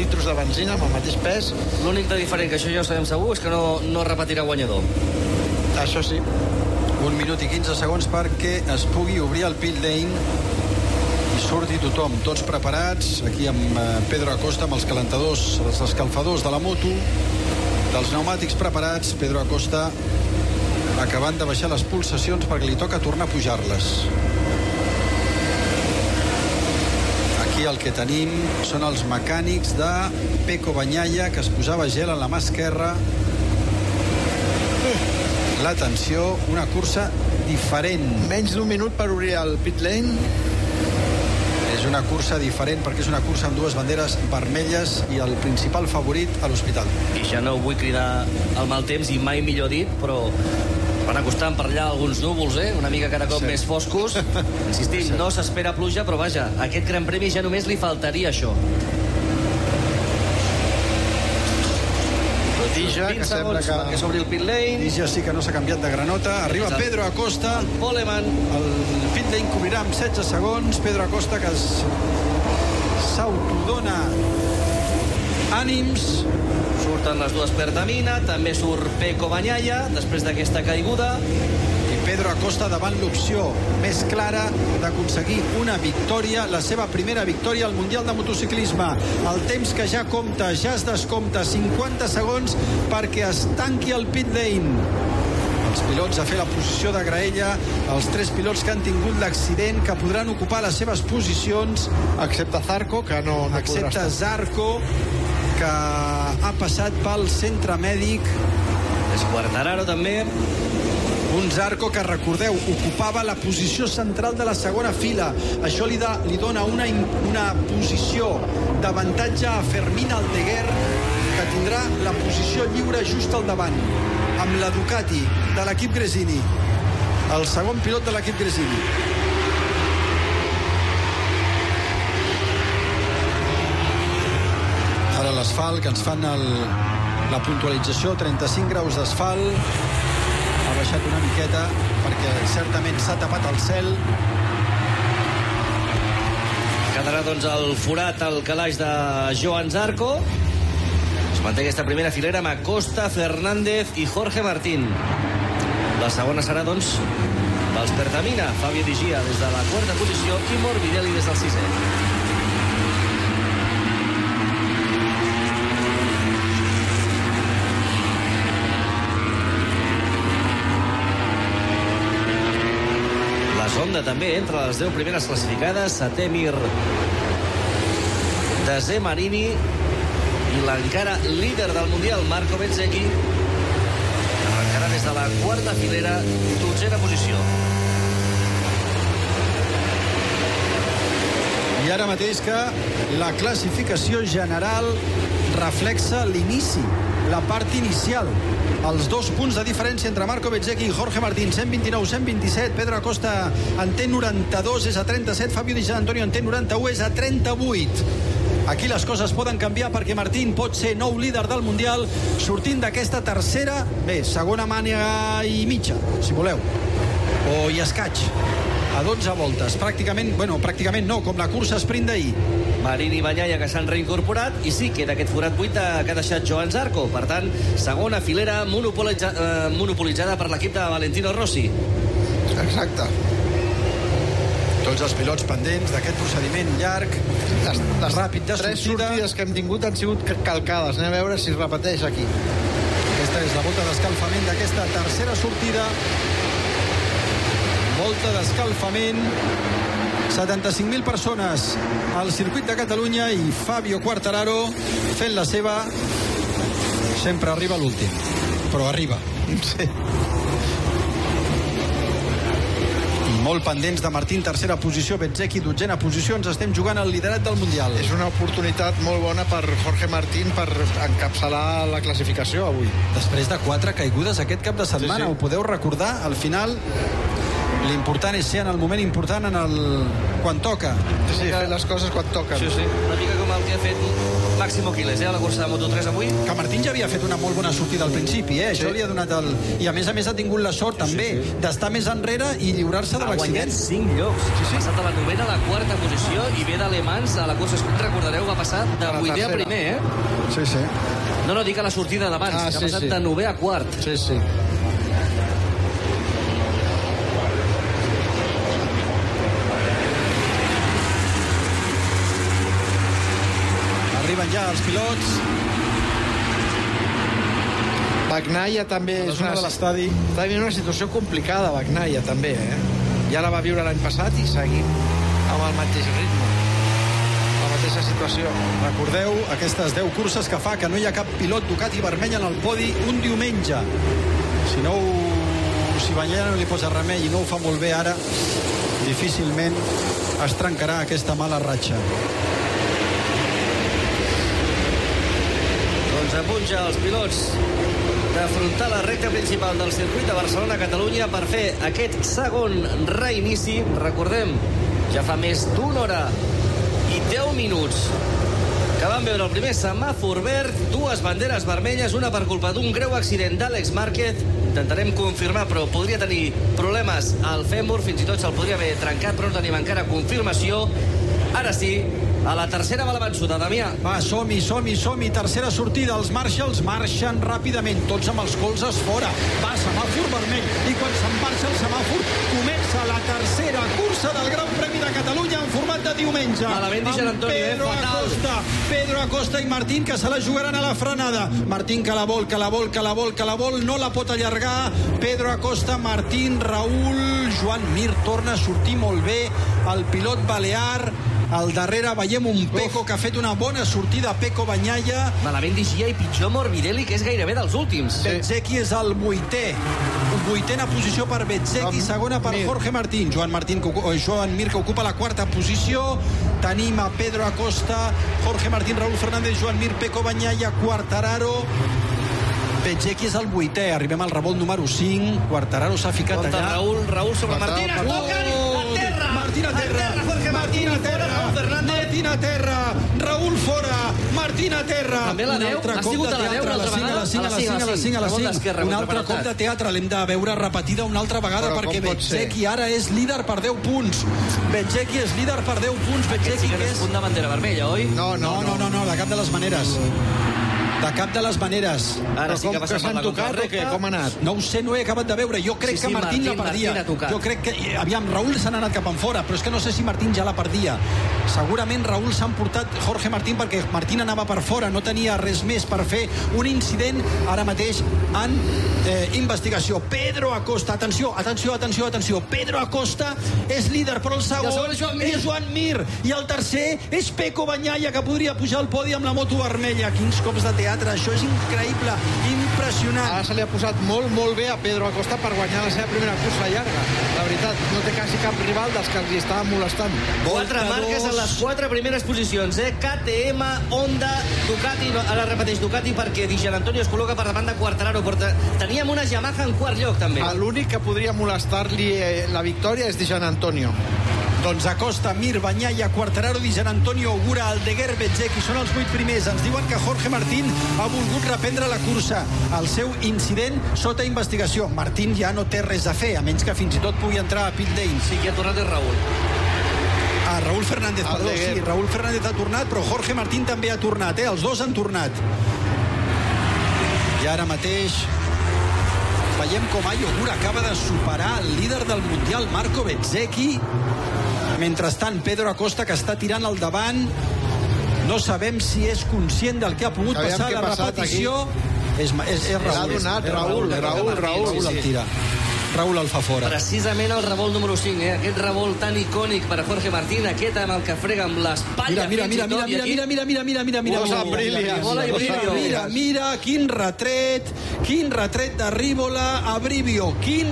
litros de benzina amb el mateix pes. L'únic de diferent, que això ja ho sabem segur, és que no repetirà guanyador. Això sí. 1 minut i 15 segons perquè es pugui obrir el pit lane i surti tothom, tots preparats, aquí amb Pedro Acosta, amb els calentadors, els escalfadors de la moto, dels pneumàtics preparats. Pedro Acosta acabant de baixar les pulsacions perquè li toca tornar a pujar-les. Aquí el que tenim són els mecànics de Pecco Bagnaia, que es posava gel en la mà esquerra. L'atenció, una cursa diferent. Menys d'1 minut per obrir el pit lane. És una cursa diferent perquè és una cursa amb 2 banderes vermelles i el principal favorit a l'Hospital. I ja no vull cridar el mal temps, i mai millor dit, però van acostant per allà alguns núvols, una mica cada cop més foscos. Insistim, no s'espera pluja, però vaja, a aquest Gran Premi ja només li faltaria això. Dija, que sembla que s'obri el pit lane. Dija sí que no s'ha canviat de granota. Arriba Pedro Acosta. El Poleman. El pit lane cobrirà amb 16 segons. Pedro Acosta, que s'autodona ànims. Surten les dues Pertamina, també surt Pecco Bagnaia després d'aquesta caiguda. I Pedro Acosta davant l'opció més clara d'aconseguir una victòria, la seva primera victòria al Mundial de Motociclisme. El temps que ja compta, ja es descompta, 50 segons perquè es tanqui el pit lane. Els pilots a fer la posició de graella, els 3 pilots que han tingut l'accident, que podran ocupar les seves posicions. Excepte Zarco, que no excepte Zarco, que ha passat pel centre mèdic. Quartararo també. Un Zarco que, recordeu, ocupava la posició central de la segona fila. Això li dona una posició d'avantatge a Fermín Aldeguer, que tindrà la posició lliure just al davant, amb la Ducati de l'equip Gresini, el segon pilot de l'equip Gresini. Ara l'asfalt, que ens fan la puntualització, 35 graus d'asfalt. Ha baixat una miqueta perquè certament s'ha tapat el cel. Quedarà doncs el forat al calaix de Joan Zarco. Es manté aquesta primera filera amb Acosta, Fernández i Jorge Martín. La segona serà doncs pels Pertamina, Fabio Di Gia des de la 4a posició i Morbidelli des del 6è. Honda també entre les 10 primeres classificades, 7è Mir, 10è Marini i l'encara líder del Mundial, Marco Bezzecchi, que arrencarà des de la 4a filera, 12a posició. I ara mateix que la classificació general reflexa l'inici, la part inicial. Els 2 punts de diferència entre Marco Bezzecchi i Jorge Martín, 129, 127. Pedro Acosta en té 92, és a 37. Fabio Di Giannantonio en té 91, és a 38. Aquí les coses poden canviar perquè Martín pot ser nou líder del Mundial sortint d'aquesta tercera, segona màniga i mitja, si voleu, o i escaig, a 12 voltes. Pràcticament no, com la cursa sprint d'ahir. Marini i Bagnaia, que s'han reincorporat, i sí, queda aquest forat buit que ha deixat Joan Zarco. Per tant, segona filera monopolitzada per l'equip de Valentino Rossi. Exacte. Tots els pilots pendents d'aquest procediment llarg, ràpid de sortida. 3 sortides que hem tingut han sigut calcades. Anem a veure si es repeteix aquí. Aquesta és la volta d'escalfament d'aquesta tercera sortida. Volta d'escalfament. 75.000 persones al circuit de Catalunya i Fabio Quartararo fent la seva. Sempre arriba l'últim, però arriba. Sí. Molt pendents de Martín, tercera posició, Bezzecchi, 12a posició. Ens estem jugant al liderat del Mundial. És una oportunitat molt bona per Jorge Martín per encapçalar la classificació avui. Després de 4 caigudes aquest cap de setmana, sí. Ho podeu recordar, al final l'important és ser en el moment important, quan toca. Sí, fer les coses quan toquen. Sí. Una mica com el que ha fet Máximo Quiles, a la cursa de Moto3 avui. Que Martín ja havia fet una molt bona sortida al principi, Això li ha donat el... I a més ha tingut la sort també d'estar més enrere i lliurar-se de l'accident. Ha guanyat 5 llocs. Ha passat a la novena a la quarta posició i ve d'Alemans a la cursa sprint, recordareu, va passar de 8è a primer, Sí. No, dic a la sortida d'abans, que ha passat de 9è a quart. Sí. Arriben ja els pilots. Bagnaia també és de l'estadi. Està vivint una situació complicada, Bagnaia, també, Ja la va viure l'any passat i seguim amb el mateix ritme, la mateixa situació. Recordeu aquestes 10 curses que fa que no hi ha cap pilot Ducati vermell en el podi un diumenge. Si Bagnaia no li posa remei i no ho fa molt bé ara, difícilment es trencarà aquesta mala ratxa. Doncs a punt ja els pilots d'afrontar la recta principal del circuit de Barcelona-Catalunya per fer aquest segon reinici. Recordem, ja fa més d'una hora i 10 minuts que vam veure el primer semàfor verd, 2 banderes vermelles, una per culpa d'un greu accident d'Àlex Márquez. Intentarem confirmar, però podria tenir problemes al fèmur, fins i tot se'l podria haver trencat, però no tenim encara confirmació. Ara sí, a la tercera va la vençuda, Damià. Va, som-hi. Tercera sortida. Els Marshalls marxen ràpidament, tots amb els colzes fora. Va, semàfor vermell. I quan se'n marxa el semàfor, comença la tercera cursa del Gran Premi de Catalunya en format de diumenge. Malament Dijan Antonio, fatal. Pedro Acosta i Martín, que se la jugaran a la frenada. Martín que la vol, no la pot allargar. Pedro Acosta, Martín, Raúl, Joan Mir torna a sortir molt bé. El pilot balear. Al darrere veiem un Pecco que ha fet una bona sortida, Pecco Bagnaia. Malament Digia i pitjor Morbidelli, que és gairebé dels últims. Bezzecchi és el 8è. 8a posició per Bezzecchi, segona per Jorge Martín. Joan Mir, que ocupa la quarta posició. Tenim a Pedro Acosta, Jorge Martín, Raúl Fernández, Joan Mir, Pecco Bagnaia, Quartararo. Bezzecchi és el 8è. Arribem al revolt número 5. Quartararo s'ha ficat allà. Raúl sobre Martín. Es toquen a terra. Martín a terra. Raúl fora. Martín a terra. També la 10. Ha sigut a la 10 una altra vegada. A la 5. Un altre cop de teatre. L'hem de veure repetida una altra vegada perquè Bezzecchi ara és líder per 10 punts. Bezzecchi és líder per 10 punts. Bezzecchi que és punt de bandera vermella, oi? No, de cap de les maneres. De cap de les maneres. Ara sí que va ser per la contrarrecta. Com ha anat? No ho sé, no he acabat de veure. Jo crec que Martín la perdia. Jo crec que... Aviam, Raúl se n'ha anat cap enfora, però és que no sé si Martín ja la perdia. Segurament Raúl s'ha emportat Jorge Martín perquè Martín anava per fora, no tenia res més per fer un incident ara mateix en investigació. Pedro Acosta, atenció. Pedro Acosta és líder, però el segon és Joan Mir. I el tercer és Pecco Bagnaia, que podria pujar al podi amb la moto vermella. Quins cops de teatre, això és increïble, impressionant. Ara se li ha posat molt bé a Pedro Acosta per guanyar la seva primera cursa llarga. La veritat, no té quasi cap rival dels que els hi estaven molestant. 4 marques en les 4 primeres posicions, KTM, Honda, Ducati, ara repeteix Ducati perquè Dijan Antonio es col·loca per davant de Quartararo, però teníem una Yamaha en quart lloc també. L'únic que podria molestar-li la victòria és Dijan Antonio. Doncs Acosta, Mir, Bagnaia, Quartararo, Dijan Antonio, Ogura, Aldeguer, Bezzecchi són els 8 primers. Ens diuen que Jorge Martín ha volgut reprendre la cursa. El seu incident sota investigació. Martín ja no té res a fer, a menys que fins i tot pugui entrar a pit lane. Sí, qui ha tornat és Raúl. Raúl Fernández, perdó, sí, Raúl Fernández ha tornat, però Jorge Martín també ha tornat, els dos han tornat. I ara mateix veiem com Ai Ogura acaba de superar el líder del Mundial, Marco Bezzecchi. Mentrestant, Pedro Acosta, que està tirant al davant, no sabem si és conscient del que ha pogut passar a la repetició. És Raúl. L'ha donat Raúl el tira. Raúl el fa fora. Precisament el revolt número 5, aquest revolt tan icònic per a Jorge Martín, aquest amb el que frega amb l'espatlla. Mira, quin retret de Rívola a Brivio.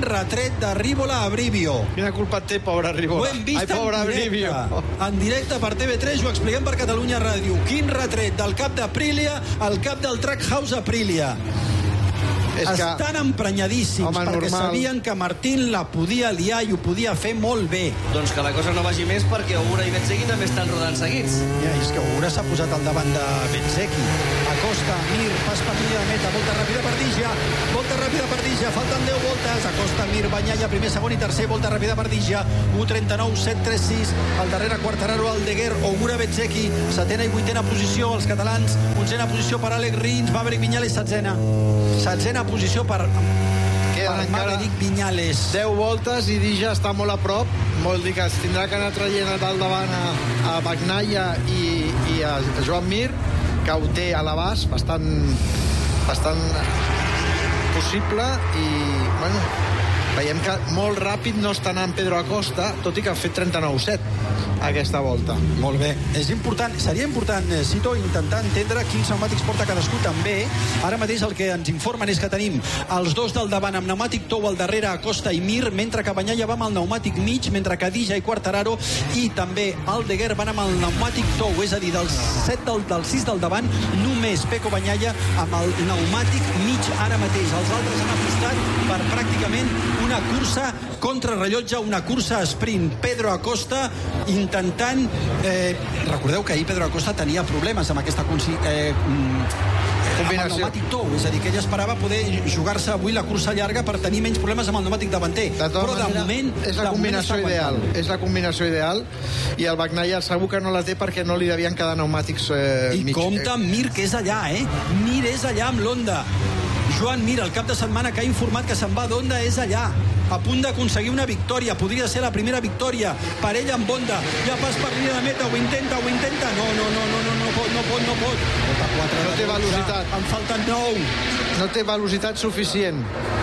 Quina culpa té, pobre Rívola. Ho hem vist en directe per TV3, ho expliquem per Catalunya Ràdio. Quin retret del cap d'Aprilia al cap del Trackhouse Aprilia. Estan emprenyadíssims, perquè sabien que Martín la podia liar i ho podia fer molt bé. Doncs que la cosa no vagi més, perquè Ogura i Bezzecchi també estan rodant seguits. Ja, és que Ogura s'ha posat al davant de Bezzecchi. Acosta, Mir, pas per línia de meta, volta ràpida per Dija, falten 10 voltes. Acosta, Mir, Bagnaia, primer, segon i tercer, volta ràpida per Dija, 1.39, 7.36, al darrere Quartararo, Aldeguer, Ogura, Bezzecchi, setena i vuitena posició, els catalans, onzena posició per Alex Rins, Maverick Viñales, setzena posició per Maverick Viñales. 10 voltes i Dija està molt a prop, vol dir que es tindrà que anar traient al davant a Bagnaia i a Joan Mir, que ho té a l'abast bastant possible, i bueno, veiem que molt ràpid no està anant Pedro Acosta, tot i que ha fet 39.7 aquesta volta. Molt bé. És important, seria important, Cito, intentar entendre quins pneumàtics porta cadascú també. Ara mateix el que ens informen és que tenim els dos del davant amb pneumàtic tou al darrere, Acosta i Mir, mentre que Bagnaia va amb el pneumàtic mig, mentre que Dija i Quartararo i també Aldeguer van amb el pneumàtic tou, és a dir, del 6 del davant, només Pecco Bagnaia amb el pneumàtic mig ara mateix. Els altres han apostat per pràcticament una cursa contrarrellotge, una cursa sprint. Pedro Acosta intentant... recordeu que ahir Pedro Acosta tenia problemes amb aquesta combinació. Amb el pneumàtic tou, és a dir, que ell esperava poder jugar-se avui la cursa llarga per tenir menys problemes amb el pneumàtic davanter. Però de moment és la combinació ideal. És la combinació ideal, i el Bagnaia segur que no la té perquè no li devien quedar pneumàtics mig. I compta amb Mir, que és allà, Mir és allà amb l'Honda. Joan Mir, el cap de setmana que ha informat que se'n va d'Honda, és allà, a punt d'aconseguir una victòria. Podria ser la primera victòria per ell amb Honda. Ja pas per línia de meta, ho intenta. No pot. No té velocitat. En falten 9. No té velocitat suficient.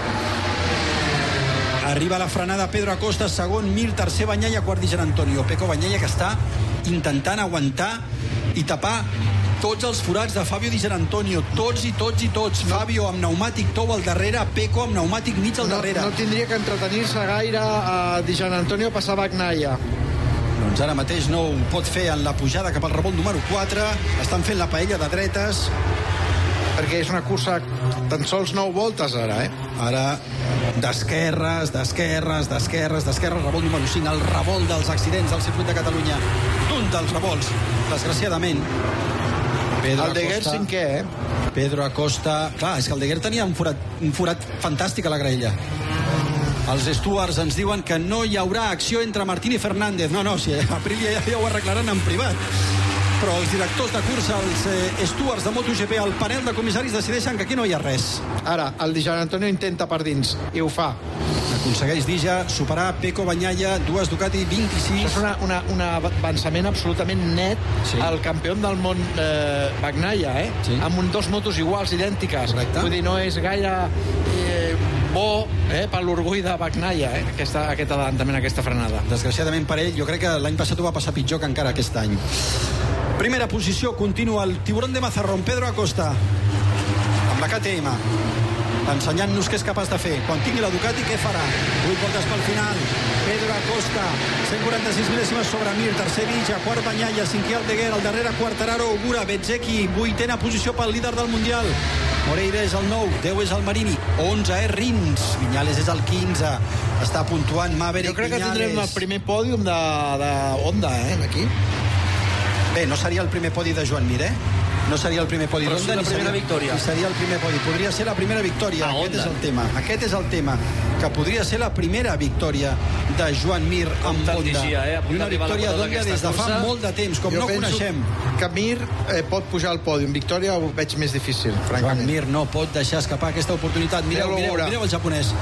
Arriba la frenada Pedro Acosta, segon Mir, tercer Bagnaia, quart Di Giannantonio. Pecco Bagnaia, que està intentant aguantar i tapar tots els forats de Fabio Di Giannantonio, tots. Fabio amb pneumàtic tou al darrere, Pecco amb pneumàtic mig al darrere. No tindria que entretenir-se gaire a Di Giannantonio a passar Bagnaia. Doncs ara mateix no ho pot fer en la pujada cap al revolt número 4. Estan fent la paella de dretes. Perquè és una cursa tan sols 9 voltes ara, Ara d'esquerres, revolt número 5, el revolt dels accidents del circuit de Catalunya. Un dels revolts, desgraciadament. Aldeguer cinquè, Pedro Acosta... Clar, és que Aldeguer tenia un forat fantàstic a la graella. Els stewards ens diuen que no hi haurà acció entre Martín i Fernández. No, si Aprilia ja ho arreglaran en privat. Però els directors de cursa, els stewards de MotoGP, el panel de comissaris decideixen que aquí no hi ha res. Ara, el Di Giannantonio intenta per dins, i ho fa. Aconsegueix Dija superar Pecco Bagnaia, dues Ducati 26. Això és un avançament absolutament net al campió del món Bagnaia, amb dos motos iguals, idèntiques. Correcte. Vull dir, no és gaire bo per l'orgull de Bagnaia, aquest adelantament, aquesta frenada. Desgraciadament per ell, jo crec que l'any passat ho va passar pitjor que encara aquest any. Primera posició, continua el tiburón de Mazarrón, Pedro Acosta, amb la KTM, ensenyant-nos què és capaç de fer. Quan tingui la Ducati, què farà? 8 voltes pel final. Pedro Acosta, 146 mil·lèsimes sobre Mir, tercer Dija, quart Bagnaia, cinquè Aldeguer, al darrere Quartararo, Ogura, Bezzecchi, vuitena posició pel líder del Mundial. Moreira és el 9, 10 és el Marini, 11 és Rins, Viñales és el 15, està puntuant Maverick Viñales. Jo crec que tindrem el primer pòdium de Honda, aquí. Bé, no seria el primer podi de Joan Mir, No seria el primer podi d'Honda, ni la primera victòria. Seria el primer podi. Podria ser la primera victòria. Aquest és el tema. Que podria ser la primera victòria de Joan Mir amb Honda. I una victòria d'Honda des de fa molt de temps, com no coneixem. Que Mir pot pujar al pòdium. Victòria ho veig més difícil, francament. Joan Mir no pot deixar escapar aquesta oportunitat. Mireu el japonès.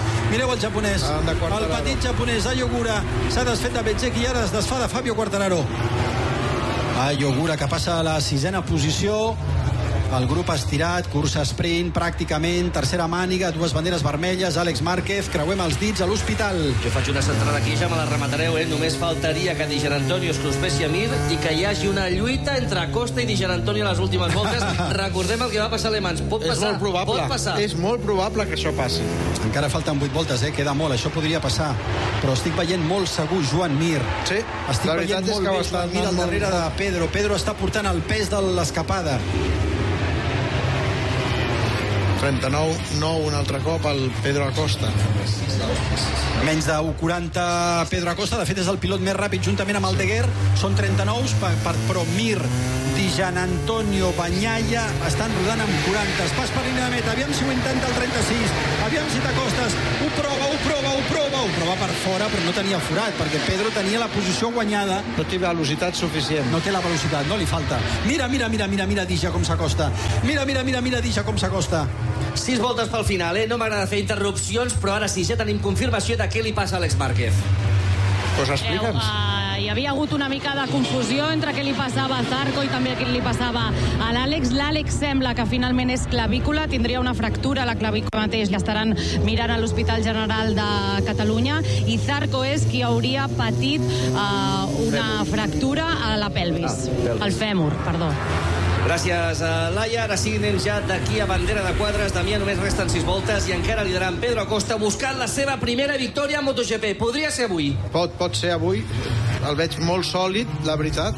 El petit japonès, Ayogura, s'ha desfet de Bezzecchi i ara es desfà de Fabio Quartararo. Ayogura, que passa a la sisena posició. El grup estirat, cursa sprint, pràcticament, tercera màniga, dues banderes vermelles, Àlex Márquez, creuem els dits a l'hospital. Jo faig una centrada aquí, ja me la rematareu, Només faltaria que Di Giannantonio es cruspessi a Mir i que hi hagi una lluita entre Acosta i Di Giannantonio a les últimes voltes. Recordem el que va passar a Le Mans. Pot passar. És molt probable que això passi. Encara falten 8 voltes, queda molt, això podria passar. Però estic veient molt segur Joan Mir. Sí, estic veient molt bé Joan Mir al darrere de Pedro. Pedro està portant el pes de l'escapada. 39-9 un altre cop el Pedro Acosta. Menys de 1,40 Pedro Acosta, de fet és el pilot més ràpid juntament amb el Deguer, són 39, però Mir, Di Gianantonio, Bagnaia estan rodant amb 40. Pas per línia de meta, aviam si ho intenta el 36, aviam si t'acostes, ho prova per fora, però no tenia forat, perquè Pedro tenia la posició guanyada. No té velocitat suficient. No té la velocitat, no li falta. Mira Dija com s'acosta. Mira Dija com s'acosta. 6 voltes pel final, No m'agrada fer interrupcions, però ara sí, ja tenim confirmació de què li passa a Àlex Márquez. Doncs explica'ns. Hi havia hagut una mica de confusió entre què li passava a Zarco i també què li passava a l'Àlex. L'Àlex sembla que finalment és clavícula, tindria una fractura a la clavícula mateix, l'estaran mirant a l'Hospital General de Catalunya, i Zarco és qui hauria patit una fractura a la pelvis, al fèmur, perdó. Gràcies, Laia. Ara sí, anem ja d'aquí a bandera de quadres. Damià, només resten 6 voltes i encara liderant Pedro Acosta buscant la seva primera victòria a MotoGP. Podria ser avui. Pot ser avui. El veig molt sòlid, la veritat.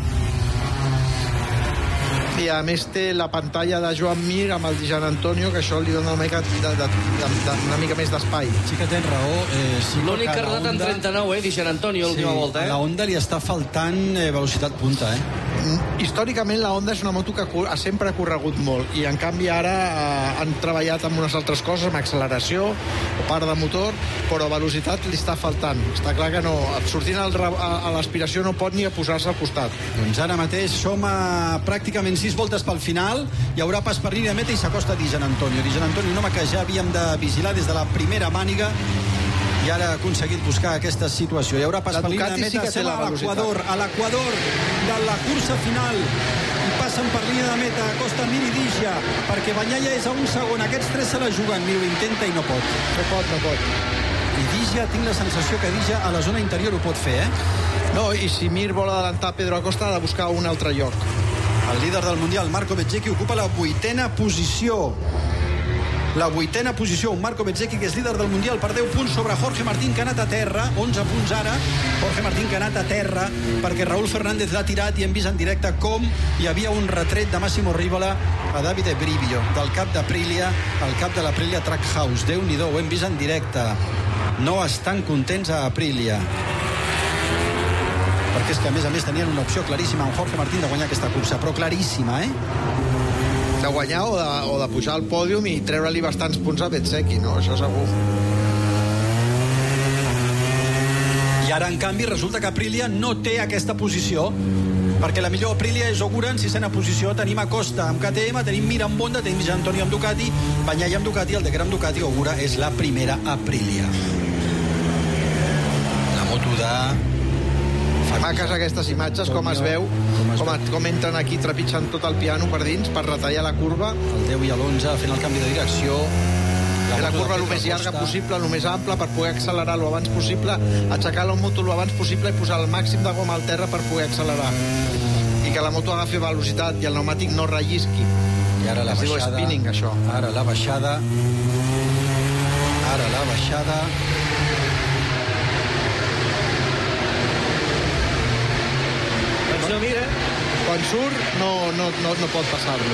I a més té la pantalla de Joan Mir amb el Di Gianantonio, que això li dona una mica més d'espai. Sí que tens raó. L'únic que ha rodat en 39, Di Gianantonio, l'última volta. A la Honda li està faltant velocitat punta, Històricament la Honda és una moto que sempre ha corregut molt, i en canvi ara han treballat amb unes altres coses, amb acceleració o part de motor, però velocitat li està faltant. Està clar que no, sortint a l'aspiració no pot ni a posar-se al costat. Doncs ara mateix som a pràcticament 6 voltes pel final, hi haurà pas per línia de meta i s'acosta Di Gianantonio. Di Gianantonio, un home que ja havíem de vigilar des de la primera màniga, i ara ha aconseguit buscar aquesta situació. Hi haurà pas per línia de meta, sí, a l'equador de la cursa final, i passen per línia de meta Acosta, Mir i Dija, perquè Bagnaia és a un segon. Aquests 3 se la juguen. Mir ho intenta i no pot. No pot. I Dija, tinc la sensació que Dija a la zona interior ho pot fer, No, i si Mir vol adelantar Pedro Acosta ha de buscar un altre lloc. El líder del Mundial, Marco Bezzecchi, ocupa la 8ª posició. La 8ª posició, un Marco Bezzecchi que és líder del Mundial per 10 punts sobre Jorge Martín, que ha anat a terra, 11 punts ara. Jorge Martín que ha anat a terra perquè Raúl Fernández l'ha tirat, i hem vist en directe com hi havia un retret de Massimo Rivola a Davide Brivio, del cap d'Aprilia, el cap de l'Aprilia Trackhouse. Déu-n'hi-do, ho hem vist en directe. No estan contents a Aprilia, perquè és que a més tenien una opció claríssima amb Jorge Martín de guanyar aquesta cursa, però claríssima, de guanyar o de pujar al pòdium i treure-li bastants punts a Bezzecchi, no? Això segur. I ara, en canvi, resulta que Aprilia no té aquesta posició, perquè la millor Aprilia és Ogura en 6ª posició. Tenim Acosta amb KTM, tenim Mir amb Honda, tenim Di Gianantonio amb Ducati, Bagnaia amb Ducati, el Deguer amb Ducati. Ogura és la primera Aprilia. La moto de... Maques aquestes imatges, com es veu, com entren aquí trepitjant tot el piano per dins per retallar la curva. El 10 i l'11 fent el canvi de direcció. La curva el més llarga possible, el més ampla, per poder accelerar lo abans possible, aixecar la moto lo abans possible i posar el màxim de goma al terra per poder accelerar. I que la moto agafi velocitat i el pneumàtic no rellisqui. I ara la baixada. Es diu spinning, això. Ara la baixada. No, mira. Quan surt no pot passar-lo.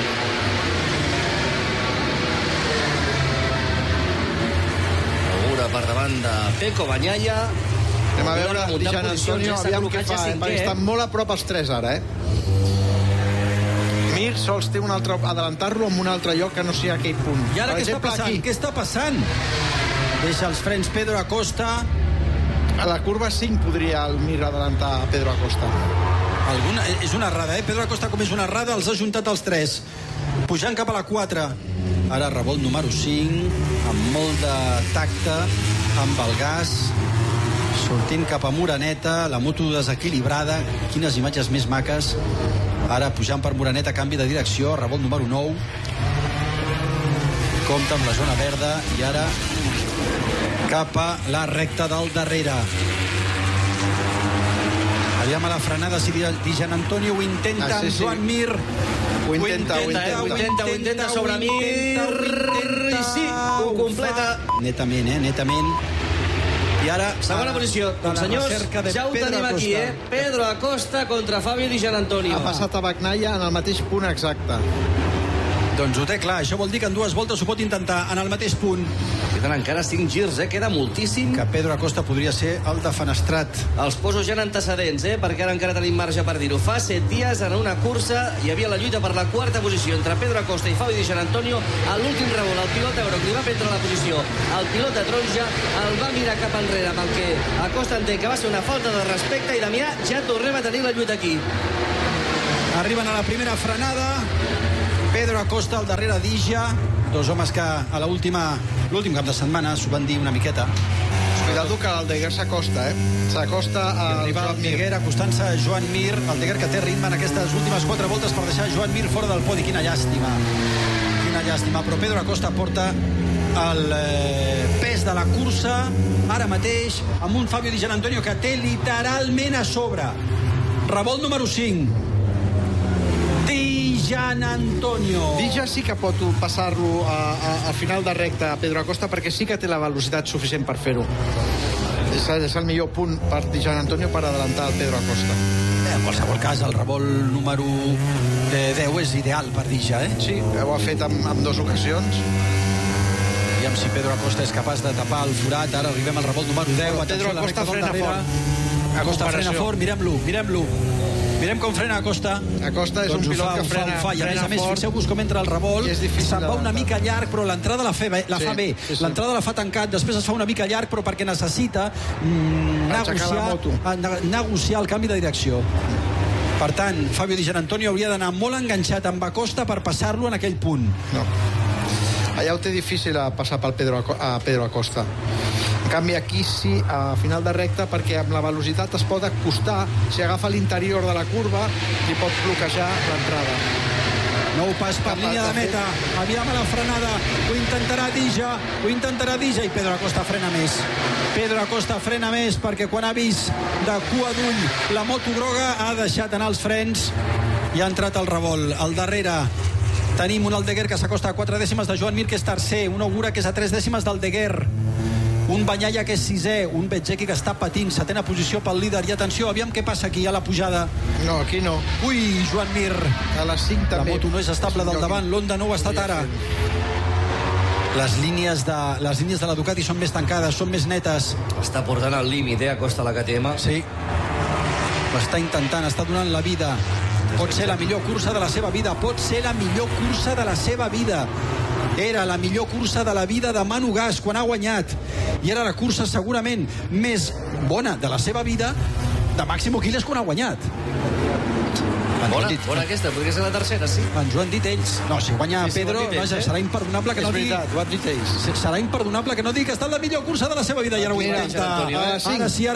Ogura per davant de Pecco Bagnaia. Anem a veure Di Gianantonio, aviam què fa, perquè estan molt a prop els 3 ara, Mir sols té un altre, adelantar-lo en un altre lloc que no sigui aquell punt. I ara què està passant? Deixa els frens Pedro Acosta. A la curva 5 podria el Mir adelantar a Pedro Acosta. És una errada, Pedro Acosta, com és una errada, els ha juntat els 3. Pujant cap a la 4. Ara revolt número 5, amb molt de tacte, amb el gas, sortint cap a Moreneta, la moto desequilibrada. Quines imatges més maques. Ara pujant per Moreneta, canvi de direcció, revolt número 9. Compta amb la zona verda, i ara cap a la recta del darrere. Aviam a la frenada si Di Gianantonio ho intenta amb Joan Mir. Ho intenta sobre Mir. I sí, ho completa. Netament. I ara... Segona posició. Doncs, senyors, ja ho tenim aquí, Pedro Acosta contra Fabio Di Gianantonio. Ha passat a Bagnaia en el mateix punt exacte. Doncs ho té clar, això vol dir que en 2 voltes ho pot intentar en el mateix punt. Queden encara 5 girs, queda moltíssim. Que Pedro Acosta podria ser el defenestrat. Els poso ja en antecedents, perquè ara encara tenim marge per dir-ho. Fa 7 dies, en una cursa, hi havia la lluita per la 4ª posició entre Pedro Acosta i Fabio Di Gianantonio. A l'últim revolt, el pilot de groc li va prendre la posició. El pilot de taronja el va mirar cap enrere, amb el que Acosta entén que va ser una falta de respecte, i Damià, ja tornem a tenir la lluita aquí. Arriben a la primera frenada. Pedro Acosta al darrere d'Ija. 2 homes que a l'últim cap de setmana s'ho van dir una miqueta. Cuidado que el Deguer s'acosta, S'acosta al Arriba el Deguer acostant-se a Joan Mir. El Deguer que té ritme en aquestes últimes 4 voltes per deixar Joan Mir fora del podi. Quina llàstima. Quina llàstima. Però Pedro Acosta porta el pes de la cursa ara mateix amb un Fabio Di Gianantonio que té literalment a sobre. Revolt número 5. Di Gianantonio. Dija sí que pot passar-lo al final de recta a Pedro Acosta, perquè sí que té la velocitat suficient per fer-ho. És el millor punt per Di Gianantonio per adelantar el Pedro Acosta. En qualsevol cas, el revolt número 10 és ideal per Dija, Sí, ho ha fet en 2 ocasions. Aviam si Pedro Acosta és capaç de tapar el forat. Ara arribem al revolt número 10. Pedro Acosta frena fort. Acosta frena fort, mirem-lo. Mirem com frena Acosta. Acosta és un pilot que frena fort. I a més, fixeu-vos com entra el revolt. Se'n va una mica llarg, però l'entrada la fa bé. L'entrada la fa tancat, després es fa una mica llarg, però perquè necessita negociar el canvi de direcció. Per tant, Fabio Di Gianantonio hauria d'anar molt enganxat amb Acosta per passar-lo en aquell punt. No. Allà ho té difícil a passar pel Pedro Acosta. En canvi aquí sí, a final de recta, perquè amb la velocitat es pot acostar, si agafa l'interior de la curva i pot bloquejar l'entrada. Nou pas per línia de meta. Aviam a la frenada. Ho intentarà Dija i Pedro Acosta frena més. Pedro Acosta frena més perquè quan ha vist de cua d'ull la moto groga ha deixat anar els frens i ha entrat al revolt. Al darrere tenim un Aldeguer que s'acosta a 4 dècimes de Joan Mir, que és tercer, un Ogura que és a 3 dècimes del Deguer, un Bagnaia que és 6è, un Bezzecchi que està patint, 7ª posició pel líder. I atenció, aviam què passa aquí a la pujada. No, aquí no. Ui, Joan Mir. A les 5 també. La moto no és estable del davant, l'Honda no ho ha estat ara. Les línies de la Ducati són més tancades, són més netes. Està portant al límit, Acosta, la KTM. Sí. Ho està intentant, està donant la vida. Pot ser la millor cursa de la seva vida. Era la millor cursa de la vida de Manu Gas quan ha guanyat. I era la cursa segurament més bona de la seva vida de Máximo Quiles quan ha guanyat. Bona aquesta, podria ser la tercera, sí. Ens ho han dit ells. No, si guanya Pedro, serà imperdonable que no digui... ho han dit ells. Serà imperdonable que no digui que ha estat la millor cursa de la seva vida. I ara ho intenta. Ara sí.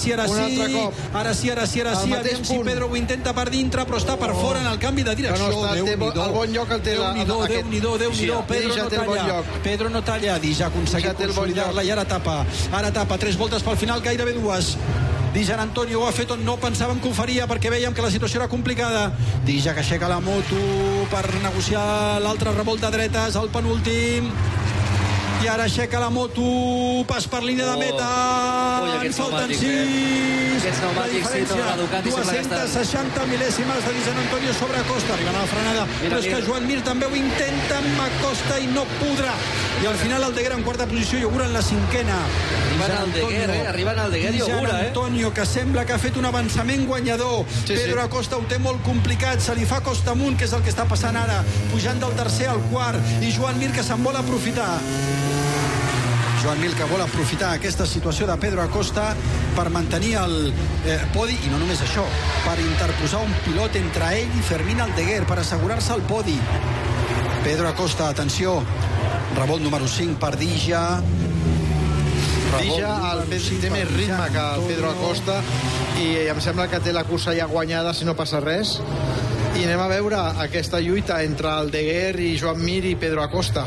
Ara sí. Aviam si Pedro ho intenta per dintre, però està per fora en el canvi de direcció. El bon lloc el té... Déu-n'hi-do. Pedro no talla. Dija ha aconseguit consolidar-la i ara tapa. 3 voltes pel final, gairebé 2. Di Gianantonio ho ha fet on no pensàvem que ho faria, perquè vèiem que la situació era complicada. Dija que aixeca la moto per negociar l'altre revolt de dretes, el penúltim, i ara aixeca la moto, pas per línia de meta. En falten 6. Aquests pneumàtics, sí, tota la Ducati 260 mil·lèsimes de Di Gianantonio sobre Acosta. Arriben a la frenada, però és que Joan Mir també ho intenta amb Acosta i no podrà. I al final el Deguer en 4a posició i Ogura en la 5a. Arriben al Deguer i Ogura, Di Gianantonio, que sembla que ha fet un avançament guanyador. Pedro Acosta ho té molt complicat, se li fa costa amunt, que és el que està passant ara, pujant del tercer al quart, i Joan Mir que se'n vol aprofitar. Joan Mir que vol aprofitar aquesta situació de Pedro Acosta per mantenir el podi, i no només això, per interposar un pilot entre ell i Fermín Aldeguer, per assegurar-se el podi. Pedro Acosta, atenció, revolt número 5 per Dija. Dija té més ritme que el Pedro Acosta i em sembla que té la cursa ja guanyada si no passa res. I anem a veure aquesta lluita entre Aldeguer i Joan Mir i Pedro Acosta.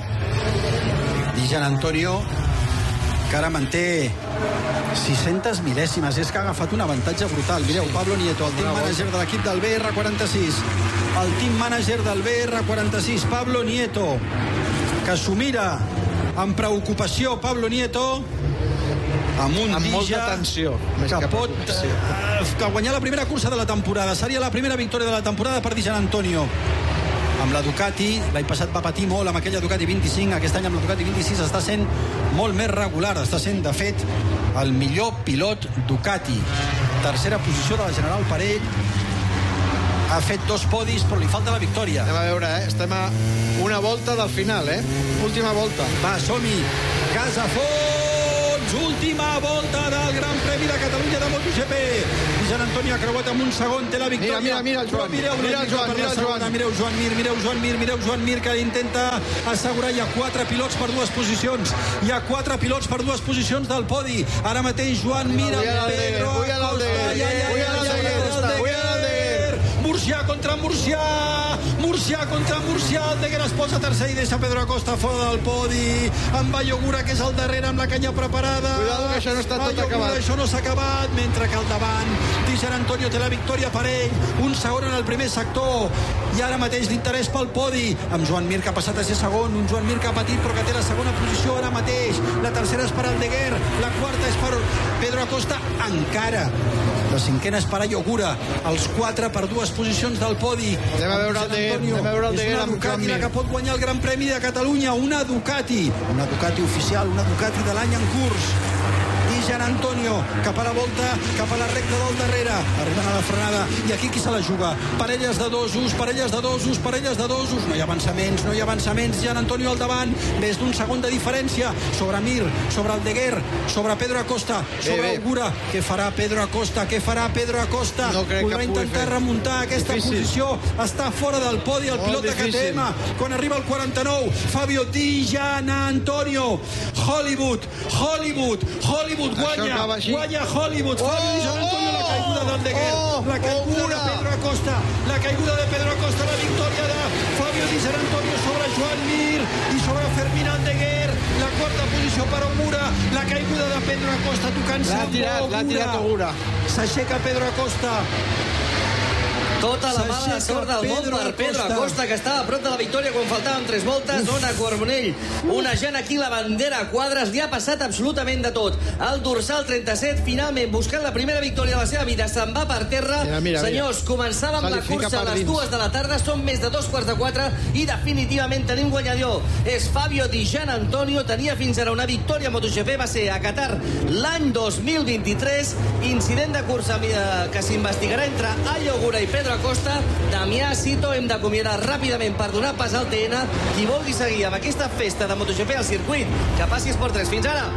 Di Gianantonio, que ara manté 600 mil·lèsimes. És que ha agafat un avantatge brutal. Mireu, Pablo Nieto, el team manager de l'equip del BR46. El team manager del BR46, Pablo Nieto, que s'ho mira amb preocupació. Pablo Nieto amb un amb Dija molta tensió, que pot guanyar la primera cursa de la temporada. Seria la primera victòria de la temporada per Di Gianantonio. amb la Ducati. L'any passat va patir molt amb aquella Ducati 25, aquest any amb la Ducati 26 està sent molt més regular, està sent de fet el millor pilot Ducati. Tercera posició de la General per ell, ha fet 2 podis però li falta la victòria. Anem a veure, estem a una volta del final, última volta. Va, som-hi, gas a fons, última volta del Gran Premi de Catalunya de MotoGP. I Jan Antonio ha creuat amb un segon, té la victòria. Mira el Joan, mireu Joan Mir, que intenta assegurar. Hi ha 4 pilots per 2 posicions. Hi ha 4 pilots per 2 posicions del podi. Ara mateix Joan Mir amb Pedro Acosta. Murcià contra Murcià, el Deguer es posa tercer i deixa Pedro Acosta fora del podi, amb Ayogura, que és al darrere amb la canya preparada. Cuidado, que això no està tot acabat. Això no s'ha acabat, mentre que al davant Jan Antonio té la victòria per ell, un segon en el primer sector, i ara mateix l'interès pel podi, amb Joan Mir, que ha passat a ser segon, un Joan Mir que ha patit però que té la segona posició ara mateix. La tercera és per al Deguer, la quarta és per Pedro Acosta encara. La cinquena és per Ayogura, els 4 per 2 posicions del podi. Anem a veure el Deguer amb Ducati, la que pot guanyar el Gran Premi de Catalunya, una Ducati oficial, una Ducati de l'any en curs. I Jan Antonio cap a la volta, cap a la recta del darrere, arribant a la frenada, i aquí qui se la juga? Parelles de dosos, no hi ha avançaments, Jan Antonio al davant, més d'un segon de diferència sobre Mir, sobre el Deguer, sobre Pedro Acosta, sobre Ayogura. Què farà Pedro Acosta? No crec que podrà intentar remuntar aquesta posició, està fora del podi el pilot de KTM, quan arriba el 49, Fabio Di Jan Antonio. Hollywood guanya Hollywood. Fabio Di Jan Antonio, la caiguda del Deguer, la caiguda de Pedro Acosta, la victòria de Fabio Di Jan Antonio sobre Joan Mir i sobre Fermín Aldeguer, la quarta posició per Ogura, la caiguda de Pedro Acosta tocant-se l'ha tirat Ogura. S'aixeca Pedro Acosta. Tota la mala sort del món per Pedro Acosta, que estava a prop de la victòria quan faltaven 3 voltes. Ona Carbonell, onejant aquí la bandera a quadres, li ha passat absolutament de tot. El dorsal 37, finalment, buscant la primera victòria de la seva vida, se'n va per terra. Mira. Senyors, començàvem la cursa a les 2 de la tarda, són més de 3:15 i definitivament tenim guanyador. És Fabio Di Jan Antonio, tenia fins ara una victòria a MotoGP, va ser a Qatar l'any 2023, incident de cursa que s'investigarà entre Ayogura i Pedro Acosta. Damià Sito, hem d'acomiadar ràpidament per donar pas al TN. Qui vulgui seguir amb aquesta festa de MotoGP al circuit, que passi Esport 3. Fins ara!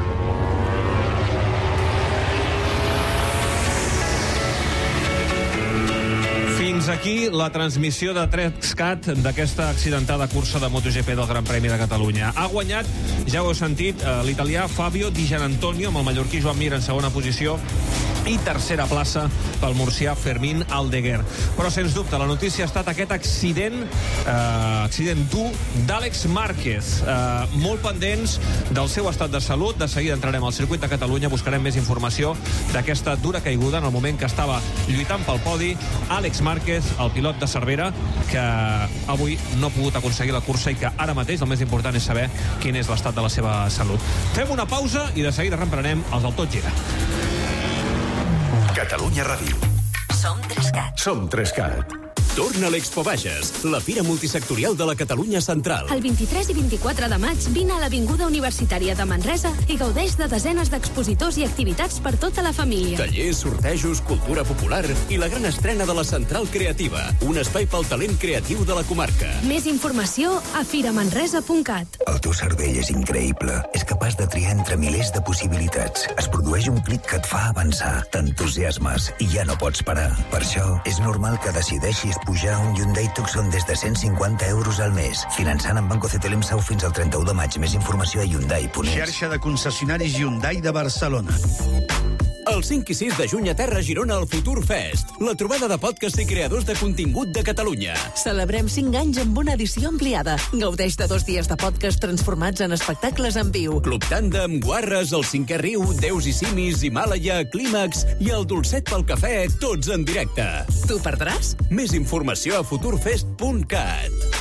Fins aquí la transmissió de 3CAT d'aquesta accidentada cursa de MotoGP del Gran Premi de Catalunya. Ha guanyat, ja ho heu sentit, l'italià Fabio Di Jan Antonio, amb el mallorquí Joan Mir en segona posició, i tercera plaça pel murcià Fermín Aldeguer. Però, sens dubte, la notícia ha estat aquest accident dur d'Àlex Márquez. Molt pendents del seu estat de salut. De seguida entrarem al circuit de Catalunya, buscarem més informació d'aquesta dura caiguda en el moment que estava lluitant pel podi Àlex Márquez, el pilot de Cervera, que avui no ha pogut aconseguir la cursa i que ara mateix el més important és saber quin és l'estat de la seva salut. Fem una pausa i de seguida reprenem els del Tot Gira. Catalunya Ràdio. Som 3CAT. Som 3CAT. Torna a l'Expo Bages, la fira multisectorial de la Catalunya Central. El 23 i 24 de maig vine a l'Avinguda Universitària de Manresa i gaudeix de desenes d'expositors i activitats per tota la família. Tallers, sortejos, cultura popular i la gran estrena de la Central Creativa, un espai pel talent creatiu de la comarca. Més informació a firamanresa.cat. El teu cervell és increïble. És capaç de triar entre milers de possibilitats. Es produeix un clic que et fa avançar. T'entusiasmes i ja no pots parar. Per això, és normal que decideixis pujar un Hyundai Tucson des de 150 euros al mes. Finançant amb Banco CTLM Sau fins al 31 de maig. Més informació a Hyundai.es. Xarxa de concessionaris Hyundai de Barcelona. El 5 i 6 de juny a Terra Girona al Futur Fest, la trobada de podcast i creadors de contingut de Catalunya. Celebrem 5 anys amb una edició ampliada. Gaudeix de 2 dies de podcast transformats en espectacles en viu. Club Tàndem, Guarres, El Cinquè Riu, Déus i Simis, Himàlaia, Clímax i el Dolcet pel Cafè, tots en directe. Tu perdràs? Més informació a futurfest.cat.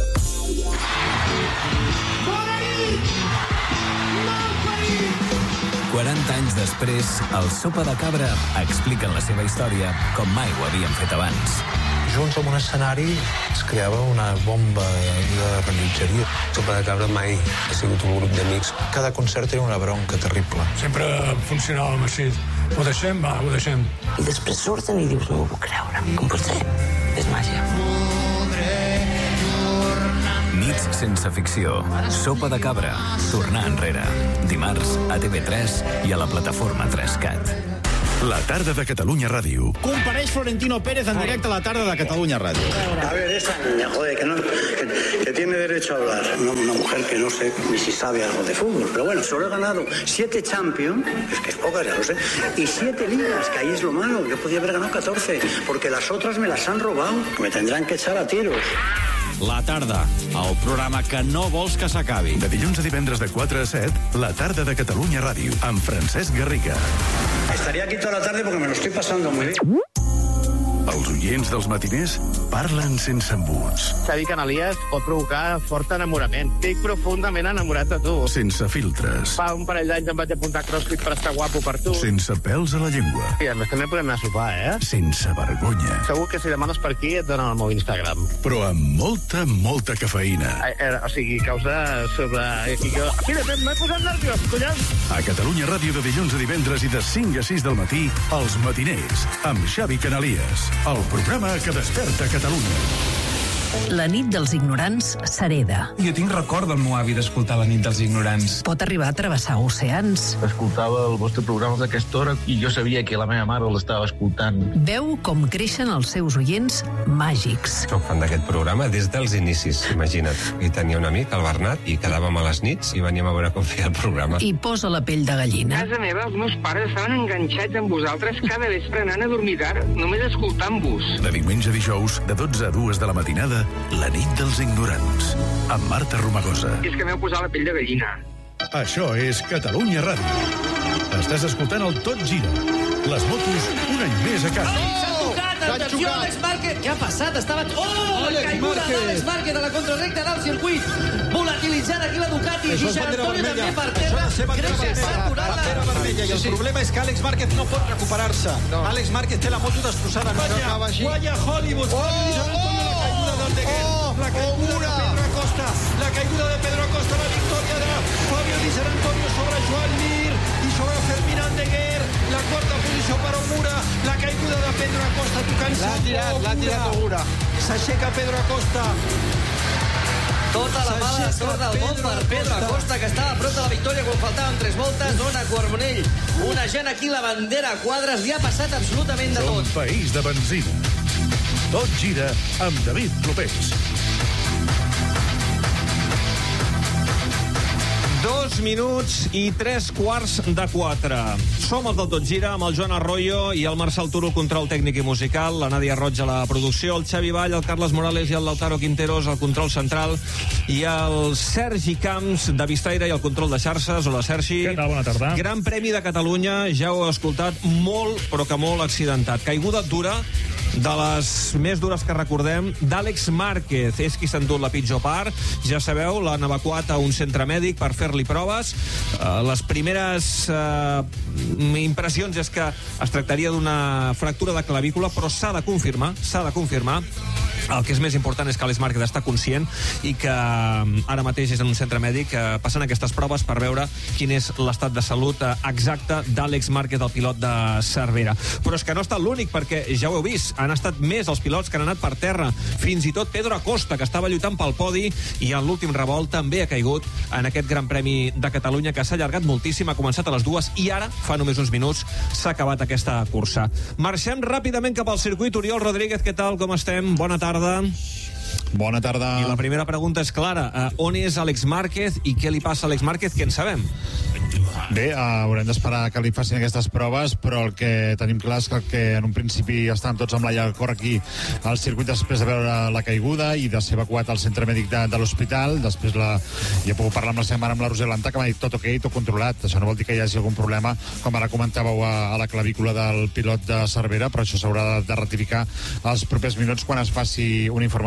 40 anys després, el Sopa de Cabra expliquen la seva història com mai ho havien fet abans. junts en un escenari es creava una bomba de rellotgeria. Sopa de Cabra mai ha sigut un grup d'amics. Cada concert era una bronca terrible. Sempre funcionàvem així. Ho deixem? Va, ho deixem. I després surten i dius, no ho puc creure. Com pot ser? És màgia. Nits sense ficció. Sopa de Cabra. Tornar enrere. Dimarts a TV3 i a la plataforma 3CAT. La tarda de Catalunya Ràdio. Compareix Florentino Pérez en directe a la tarda de Catalunya Ràdio. A ver, esa niña, joder, que tiene derecho a hablar. Una mujer que no sé ni si sabe algo de fútbol. Pero bueno, solo he ganado 7 Champions, es que es poca, ya lo sé, y 7 ligas, que ahí es lo malo. Yo podía haber ganado 14, porque las otras me las han robado. Me tendrán que echar a tiros. La tarda, el programa que no vols que s'acabi. De dilluns a divendres de 4 a 7, la tarda de Catalunya Ràdio, amb Francesc Garriga. Estaría aquí toda la tarde porque me lo estoy pasando muy bien. Els oients dels matiners parlen sense embuts. Xavi Canalies pot provocar fort enamorament. Estic profundament enamorat de tu. Sense filtres. Fa un parell d'anys em vaig apuntar a CrossFit per estar guapo per tu. Sense pèls a la llengua. I a més també podem anar a sopar, Sense vergonya. Segur que si demanes per aquí et donen el meu Instagram. Però amb molta cafeïna. O sigui, causa sobre... Mira, m'he posat nerviós, collons. A Catalunya Ràdio de dilluns a divendres i de 5 a 6 del matí, Els Matiners, amb Xavi Canalies. El programa que desperta Catalunya. La nit dels ignorants s'hereda. Jo tinc record del meu avi d'escoltar La nit dels ignorants. Pot arribar a travessar oceans. Escoltava el vostre programa d'aquesta hora i jo sabia que la meva mare l'estava escoltant. Veu com creixen els seus oients màgics. Soc fan d'aquest programa des dels inicis, imagina't. I tenia un amic, el Bernat, i quedàvem a les nits i veníem a veure com feia el programa. I posa la pell de gallina. A casa meva, els meus pares estaven enganxats amb vosaltres cada vespre anant a dormir tard, només escoltant-vos. De diumenge a dijous, de 12 a 2 de la matinada, La nit dels ignorants, amb Marta Romagosa. I és que m'heu posat la pell de gallina. Això és Catalunya Ràdio. Estàs escoltant el Tot Gira. Les motos, un any més a casa. S'ha tocat, atenció, Àlex Márquez. Què ha passat? Estava... La caiguda d'Àlex Márquez a la contrarrecta del circuit. Volatilitzant aquí la Ducati. I Jean Antonio també per terra. Gràcies, s'ha aturat la vermella. I el problema és que Àlex Márquez no pot recuperar-se. Àlex Márquez té la moto destrossada. Guanya Hollywood. La caiguda de Pedro Acosta, la victòria de Fabio Di Giannantonio sobre Joan Mir i sobre Fermín Andeguer, la quarta posició per Ogura, la caiguda de Pedro Acosta tocant-se. L'ha tirat Ogura. S'aixeca Pedro Acosta. Tota la mala sort del món per Pedro Acosta, que estava a prop de la victòria quan faltaven 3 voltes. Dona Carbonell onejant aquí la bandera a quadres. Li ha passat absolutament de tot. Un país de benzina. Tot gira amb David Clopés. 2 minuts i 3:15. Som els del Tot Gira amb el Joan Arroyo i el Marçal Turo, control tècnic i musical, la Nàdia Roig a la producció, el Xavi Vall, el Carles Morales i el Lautaro Quinteros al control central i el Sergi Camps de Vistaire i el control de xarxes. Hola, Sergi. Què tal? Bona tarda. Gran Premi de Catalunya, ja ho heu escoltat, molt, però que molt accidentat. Caiguda dura, de les més dures que recordem, d'Àlex Márquez. És qui s'ha endut la pitjor part. Ja sabeu, l'han evacuat a un centre mèdic per fer-li proves. Les primeres impressions és que es tractaria d'una fractura de clavícula, però s'ha de confirmar. El que és més important és que Àlex Márquez està conscient i que ara mateix és en un centre mèdic passant aquestes proves per veure quin és l'estat de salut exacte d'Àlex Márquez, el pilot de Cervera. Però és que no ha estat l'únic, perquè ja ho heu vist, han estat més els pilots que han anat per terra. Fins i tot Pedro Acosta, que estava lluitant pel podi i en l'últim revolt també ha caigut en aquest Gran Premi de Catalunya, que s'ha allargat moltíssim, ha començat a les 2 i ara, fa només uns minuts, s'ha acabat aquesta cursa. Marxem ràpidament cap al circuit. Oriol Rodríguez, què tal? Com estem? Bona tarda. Bona tarda. I la primera pregunta és clara. On és Àlex Márquez i què li passa a Àlex Márquez? Què en sabem? Bé, haurem d'esperar que li facin aquestes proves, però el que tenim clar és que en un principi estan tots amb la llaga cor aquí al circuit després de veure la caiguda i de ser evacuat al centre mèdic de l'hospital. Després ja he pogut parlar amb la seva mare, amb la Roser Lanta, que m'ha dit tot ok, tot controlat. Això no vol dir que hi hagi algun problema, com ara comentàveu, a la clavícula del pilot de Cervera, però això s'haurà de ratificar els propers minuts quan es faci un informe mèdic per part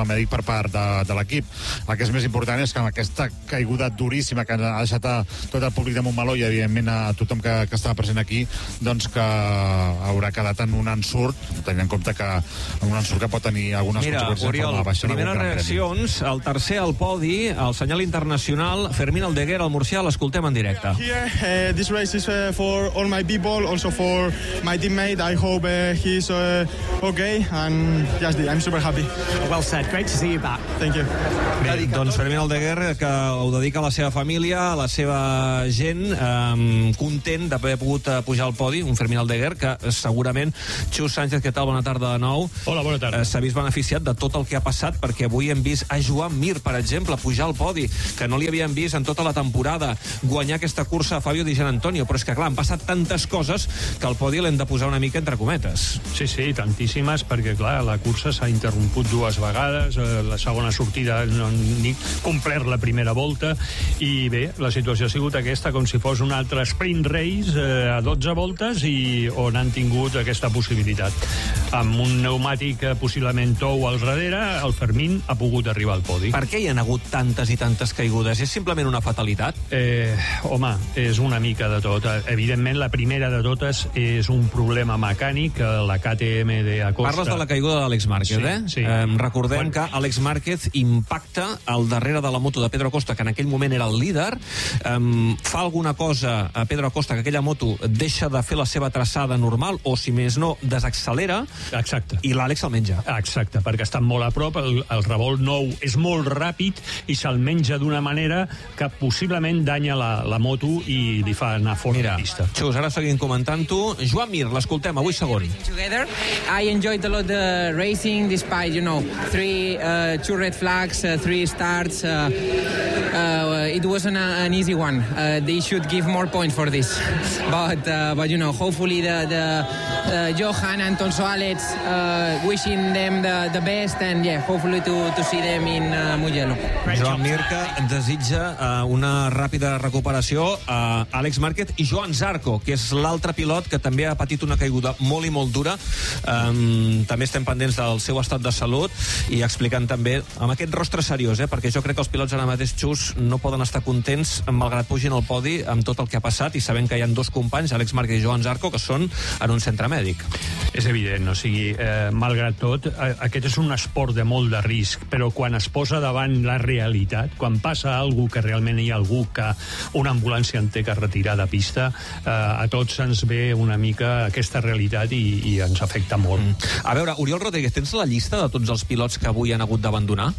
part de l'equip. El que és més important és que amb aquesta caiguda duríssima que ha deixat a tot el públic de Montmeló i evidentment a tothom que estava present aquí, doncs que haurà quedat en un ensurt, tenint en compte que un ensurt que pot tenir algunes conseqüències. Oriol, primeres reaccions, el tercer al podi, el senyal internacional, Fermín Aldeguer, el murcià, l'escoltem en directe. Here, this race is for all my people, also for my teammate. I hope he's okay, and yes, I'm super happy. Well said, great to see you back. Thank you. Bé, doncs Fermín Aldeguer, que ho dedica a la seva família, a la seva gent, content d'haver pogut pujar al podi, un Fermín Aldeguer que segurament, Xus Sánchez, què tal? Bona tarda de nou. Hola, bona tarda. S'ha vist beneficiat de tot el que ha passat, perquè avui hem vist a Joan Mir, per exemple, pujar al podi, que no li havíem vist en tota la temporada, guanyar aquesta cursa a Fabio Di Gianantonio, però és que, clar, han passat tantes coses que el podi l'hem de posar una mica entre cometes. Sí, tantíssimes, perquè, clar, la cursa s'ha interromput 2 vegades, la segona sortida no ni complert la primera volta, i bé, la situació ha sigut aquesta, com si fos un altre sprint race a 12 voltes i on han tingut aquesta possibilitat. Amb un pneumàtic possiblement tou al darrere, el Fermín ha pogut arribar al podi. Per què hi ha hagut tantes i tantes caigudes? És simplement una fatalitat? Home, és una mica de tot. Evidentment, la primera de totes és un problema mecànic, la KTM de Acosta. Parles de la caiguda d'Àlex Márquez, sí. Recordem que Àlex Márquez impacta al darrere de la moto de Pedro Acosta, que en aquell moment era el líder, fa alguna cosa a Pedro Acosta, que aquella moto deixa de fer la seva traçada normal, o si més no, desaccelera. Exacte. I l'Àlex se'l menja. Exacte, perquè estan molt a prop, el revolt nou és molt ràpid i se'l menja d'una manera que possiblement danya la moto i li fa anar fora de pista. Xus, ara seguim comentant-ho. Joan Mir, l'escoltem, avui segon. Together, I enjoyed a lot the racing, despite, 2 red flags, 3 starts. It wasn't an easy one. They should give more points for this. But hopefully the Johan and also Alex, wishing them the best, and hopefully to see them in Mugello. Joan Mir, que desitja una ràpida recuperació a Àlex Márquez i Joan Zarco, que és l'altre pilot que també ha patit una caiguda molt i molt dura. També estem pendents del seu estat de salut i explicant també amb aquest rostre seriós, perquè jo crec que els pilots ara mateix, Xus, no poden estar contents malgrat pugin al podi amb tot el que ha passat, i sabem que hi ha 2 companys, Àlex Márquez i Joan Zarco, que són en un centre mèdic. És evident, malgrat tot, aquest és un esport de molt de risc, però quan es posa davant la realitat, quan passa alguna que realment hi ha algú que una ambulància en té que retirar de pista, a tots ens ve una mica aquesta realitat i ens afecta molt. A veure, Oriol Rodríguez, tens la llista de tots els pilots que avui han hagut d'abandonar?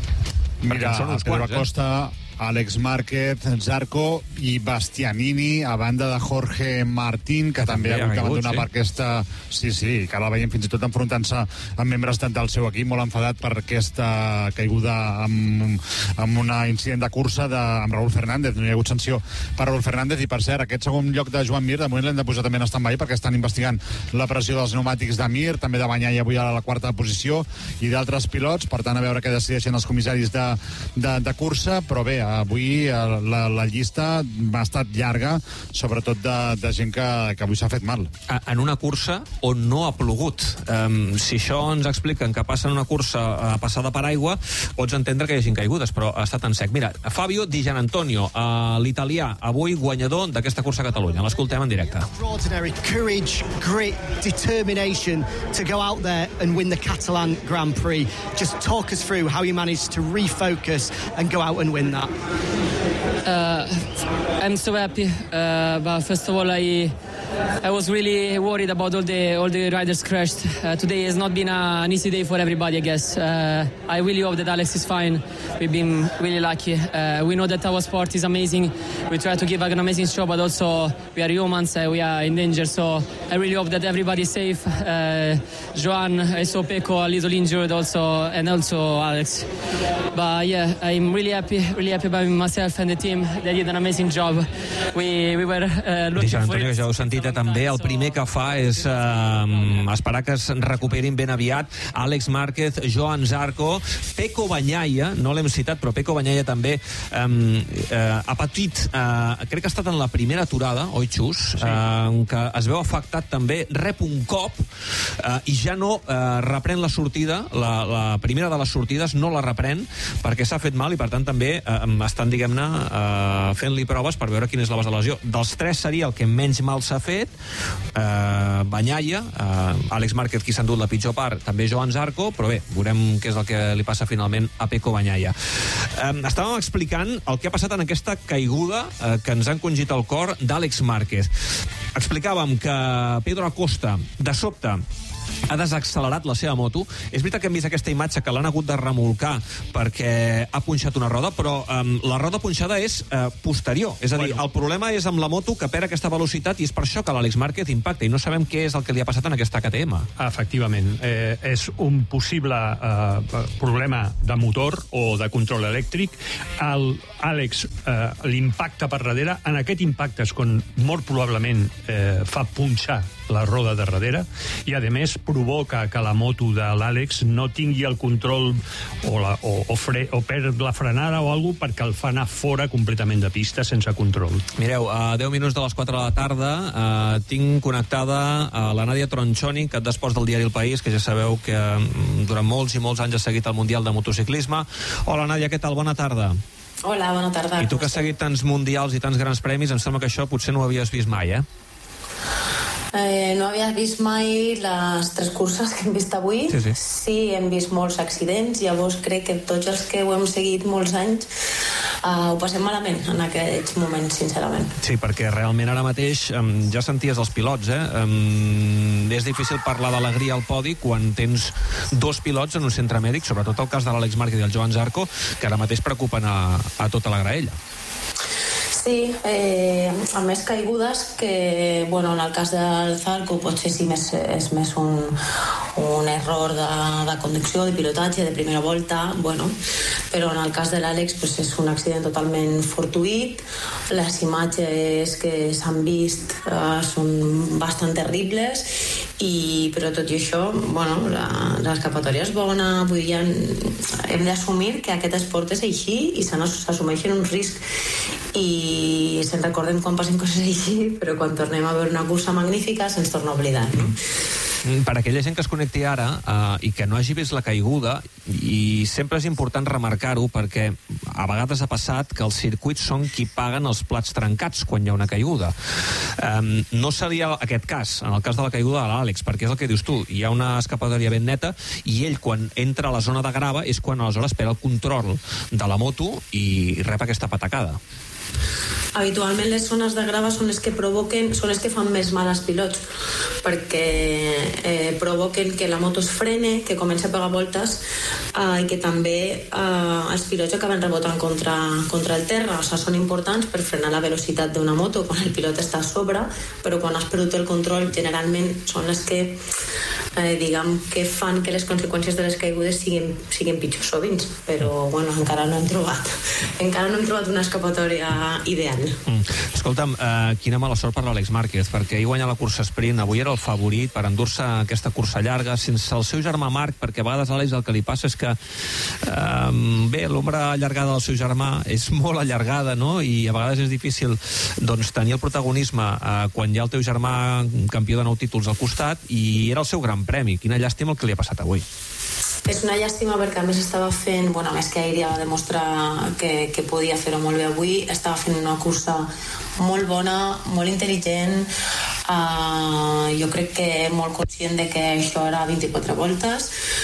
Mira, Pedro Acosta, Àlex Márquez, Zarco i Bastianini, a banda de Jorge Martín, que també ha hagut d'abandonar per aquesta... Sí, que la veiem fins i tot enfrontant-se amb membres del seu equip, molt enfadat per aquesta caiguda amb un incident de cursa amb Raúl Fernández. No hi ha hagut sanció per Raúl Fernández, i per cert, aquest segon lloc de Joan Mir, de moment l'hem de posar també en stand-by, perquè estan investigant la pressió dels pneumàtics de Mir, també de Bagnaia avui a la 4ª posició, i d'altres pilots, per tant, a veure què decideixen els comissaris de cursa, però bé, avui la llista ha estat llarga, sobretot de gent que avui s'ha fet mal. En una cursa on no ha plogut. Si això ens expliquen que passa en una cursa passada per aigua, pots entendre que hi hagin caigudes, però ha estat en sec. Mira, Fabio Di Gianantonio, l'italià, avui guanyador d'aquesta cursa a Catalunya. L'escoltem en directe. Extraordinary courage, grit, determination to go out there and win the Catalan Grand Prix. Just talk us through how you managed to refocus and go out and win that. I'm so happy, but first of all, I was really worried about all the riders crashed. Today has not been an easy day for everybody, I guess. I really hope that Alex is fine. We've been really lucky. We know that our sport is amazing. We try to give an amazing show, but also we are humans. We are in danger, so I really hope that everybody is safe. Joan, I saw Pecco a little injured also, and also Alex. But yeah, I'm really happy by myself and the team. They did an amazing job. We were looking for it. Ja ho sentit, visita també. El primer que fa és esperar que es recuperin ben aviat Àlex Márquez, Joan Zarco, Pecco Bagnaia, no l'hem citat, però Pecco Bagnaia també ha patit, crec que ha estat en la primera aturada, oi, Xus? Que es veu afectat també, rep un cop i ja no reprèn la sortida, la primera de les sortides no la reprèn perquè s'ha fet mal i per tant també estan, diguem-ne, fent-li proves per veure quina és la base de lesió. Dels tres seria el que menys mal s'ha fet, Bagnaia, Àlex Márquez, qui s'ha endut la pitjor part, també Joan Zarco, però bé, veurem què és el que li passa finalment a Pecco Bagnaia. Estàvem explicant el que ha passat en aquesta caiguda que ens ha encongit el cor d'Àlex Márquez. Explicàvem que Pedro Acosta, de sobte, ha desaccelerat la seva moto. És veritat que hem vist aquesta imatge que l'han hagut de remolcar perquè ha punxat una roda, però la roda punxada és posterior. És a dir, el problema és amb la moto que perd aquesta velocitat i és per això que l'Àlex Márquez impacta i no sabem què és el que li ha passat en aquesta KTM. Efectivament. És un possible problema de motor o de control elèctric. Àlex l'impacta per darrere. En aquest impacte és quan molt probablement fa punxar la roda de darrere i, a més, provoca que la moto de l'Àlex no tingui el control o perd la frenada o alguna cosa perquè el fa anar fora completament de pista sense control. Mireu, a 10 minuts de les 4 de la tarda tinc connectada la Nàdia Tronchoni, cap d'esports del diari El País, que ja sabeu que durant molts i molts anys ha seguit el Mundial de Motociclisme. Hola, Nàdia, què tal? Bona tarda. Hola, bona tarda. I tu que has seguit tants mundials i tants grans premis, em sembla que això potser no ho havies vist mai, eh? No havia vist mai les 3 curses que hem vist avui. Sí, hem vist molts accidents, llavors crec que tots els que ho hem seguit molts anys ho passem malament en aquests moments, sincerament. Sí, perquè realment ara mateix ja senties els pilots, és difícil parlar d'alegria al podi quan tens 2 pilots en un centre mèdic, sobretot el cas de l'Àlex Márquez i el Joan Zarco, que ara mateix preocupen a tota la graella. Sí, a més caigudes que, bueno, en el cas del Zarco potser sí és més un error de conducció, de pilotatge, de primera volta, bueno, però en el cas de l'Àlex pues, és un accident totalment fortuït. Les imatges que s'han vist són bastant terribles, però tot i això, bueno, l'escapatòria és bona, vull dir, hem d'assumir que aquest esport és així i s'assumeixen uns riscs i se'n recordem quan passen coses així, però quan tornem a veure una cursa magnífica se'ns torna a oblidar, no? Per aquella gent que es connecti ara i que no hagi vist la caiguda, i sempre és important remarcar-ho perquè a vegades ha passat que els circuits són qui paguen els plats trencats quan hi ha una caiguda. No seria aquest cas, en el cas de la caiguda de l'Àlex, perquè és el que dius tu, hi ha una escapatòria ben neta i ell quan entra a la zona de grava és quan aleshores perd el control de la moto i rep aquesta patacada. Habitualment les zones de grava són les que fan més mal als pilots perquè provoquen que la moto es frene, que comença a pegar voltes i que també els pilots acaben rebotant contra el terra. O sigui, són importants per frenar la velocitat d'una moto quan el pilot està a sobre, però quan has perdut el control generalment són les que diguem que fan que les conseqüències de les caigudes siguin pitjors sovint, però bueno, encara no hem trobat una escapatòria ideal. Escolta'm, quina mala sort per l'Àlex Márquez, perquè ahir guanya la cursa sprint, avui era el favorit per endur-se aquesta cursa llarga sense el seu germà Marc, perquè a vegades a l'Àlex el que li passa és que bé, l'ombra allargada del seu germà és molt allargada, no? I a vegades és difícil doncs tenir el protagonisme quan hi ha el teu germà campió de 9 títols al costat i era el seu gran premi. Quina llàstima el que li ha passat avui. És una llàstima perquè a més estava fent, bueno, a més que ahir ja va demostrar que podia fer-ho molt bé avui, estava fent una cursa molt bona, molt intel·ligent, jo crec que molt conscient de que això era 24 voltes,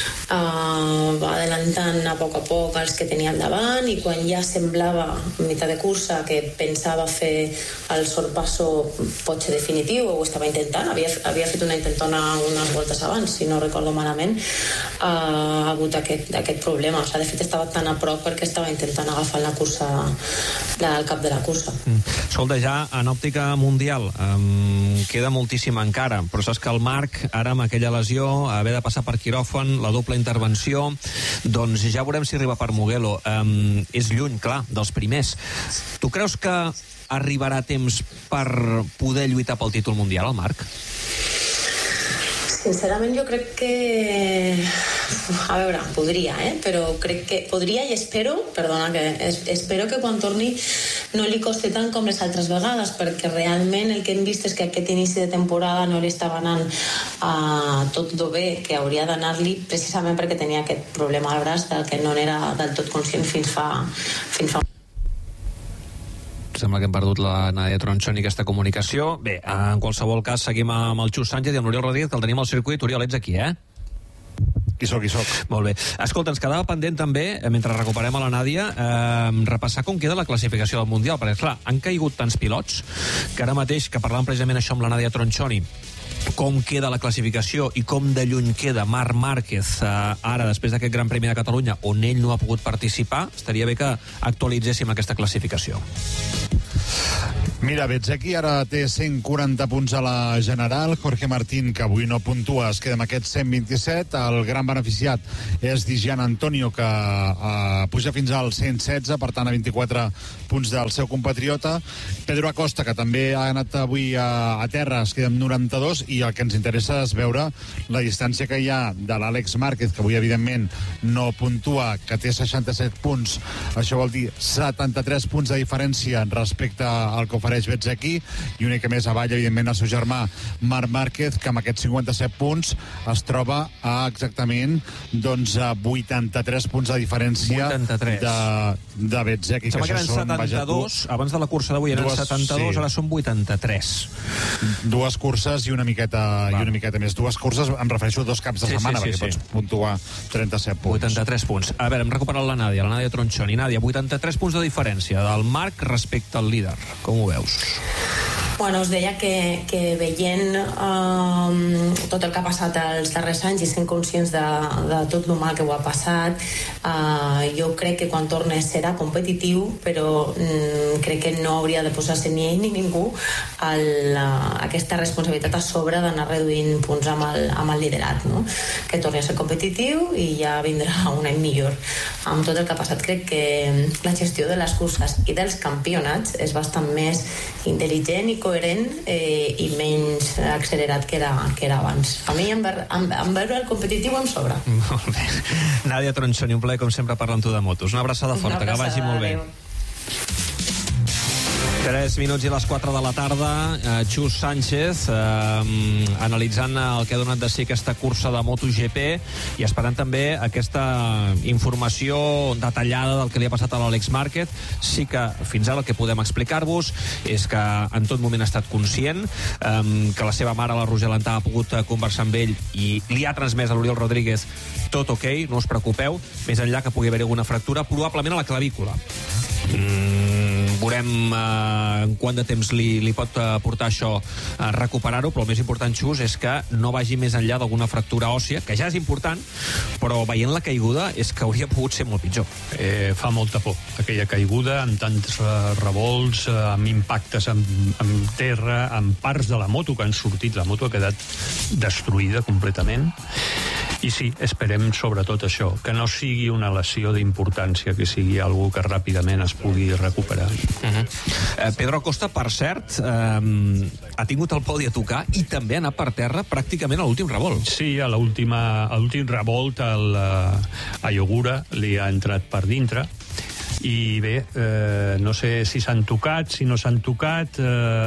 va adelantant a poc els que tenia al davant i quan ja semblava a mitjà de cursa que pensava fer el sorpasso potser definitiu, ho estava intentant, havia fet una intentona unes voltes abans, si no recordo malament, ha hagut aquest problema. O sigui, de fet estava tan a prop perquè estava intentant agafar la cursa al cap de la cursa. Escolta, ja en òptica mundial queda moltíssim encara, però saps que el Marc ara amb aquella lesió, haver de passar per quiròfan, la doble doble intervenció, doncs ja veurem si arriba per Mugello. És lluny, clar, dels primers. Tu creus que arribarà temps per poder lluitar pel títol mundial, el Marc? Sincerament jo crec que... A veure, podria, però crec que podria i espero que quan torni no li costi tant com les altres vegades, perquè realment el que hem vist és que aquest inici de temporada no li estava anant tot lo bé que hauria d'anar-li, precisament perquè tenia aquest problema al braç del que no n'era del tot conscient fins fa Sembla que hem perdut la Nadia Tronchoni aquesta comunicació. Bé, en qualsevol cas seguim amb el Xus Sánchez i amb l'Oriol Rodríguez, que el tenim al circuit. Oriol, ets aquí, Qui soc. Molt bé. Escolta, ens quedava pendent també, mentre recuperem a la Nàdia, repassar com queda la classificació del Mundial, perquè, clar, han caigut tants pilots que ara mateix, que parlàvem precisament això amb la Nadia Tronchoni, com queda la classificació i com de lluny queda Marc Márquez ara, després d'aquest Gran Premi de Catalunya, on ell no ha pogut participar, estaria bé que actualitzéssim aquesta classificació. Mira, Bezzecchi ara té 140 punts a la general. Jorge Martín, que avui no puntua, es queda amb aquests 127. El gran beneficiat és Di Gianantonio, que puja fins al 116, per tant a 24 punts del seu compatriota. Pedro Acosta, que també ha anat avui a terra, es queda amb 92, i el que ens interessa és veure la distància que hi ha de l'Àlex Márquez, que avui evidentment no puntua, que té 67 punts. Això vol dir 73 punts de diferència respecte al que ofereix Bezzecchi, i una mica més avall, evidentment, el seu germà Marc Márquez, que amb aquests 57 punts es troba a exactament 83 punts de diferència de Bezzecchi. Sembla que eren 72, abans de la cursa d'avui eren 72, ara són 83. Dues curses i una miqueta més. Dues curses, em refereixo a 2 caps de setmana, perquè pots puntuar 37 punts. 83 punts. A veure, hem recuperat la Nàdia Tronchoni. Nàdia, 83 punts de diferència del Marc respecte al líder. Com ho veus? Bueno, us deia que veient tot el que ha passat els darrers anys i sent conscients de tot el mal que ho ha passat, jo crec que quan torni serà competitiu, però crec que no hauria de posar-se ni ell ni ningú aquesta responsabilitat a sobre d'anar reduint punts amb el liderat, no? Que torni a ser competitiu i ja vindrà un any millor. Amb tot el que ha passat, crec que la gestió de les curses i dels campionats és bastant més intel·ligent i coherent i menys accelerat que era abans. A mi, en veure el competitiu, em sobra. Molt bé. Nàdia Tronchoni, un plaer, com sempre, parlar amb tu de motos. Una abraçada forta, que vagi molt bé. 3 minuts i les 4 de la tarda. Xus Sánchez analitzant el que ha donat de si aquesta cursa de MotoGP i esperant també aquesta informació detallada del que li ha passat a l'Àlex Márquez. Sí que fins ara el que podem explicar-vos és que en tot moment ha estat conscient, que la seva mare, la Roger Lantà, ha pogut conversar amb ell i li ha transmès a l'Oriol Rodríguez tot ok, no us preocupeu, més enllà que pugui haver alguna fractura, probablement a la clavícula. Veurem en quant de temps li pot portar això a recuperar-ho, però el més important, Xus, és que no vagi més enllà d'alguna fractura òssia, que ja és important, però veient la caiguda és que hauria pogut ser molt pitjor. Fa molta por aquella caiguda, amb tants revolts, amb impactes amb terra, amb parts de la moto que han sortit. La moto ha quedat destruïda completament. I sí, esperem sobretot això, que no sigui una lesió d'importància, que sigui algú que ràpidament es pugui recuperar. Pedro Acosta, per cert, ha tingut el podi a tocar i també ha anat per terra pràcticament a l'últim revolt. Sí, a l'últim revolt a Iogura li ha entrat per dintre. I bé, no sé si s'han tocat, si no s'han tocat,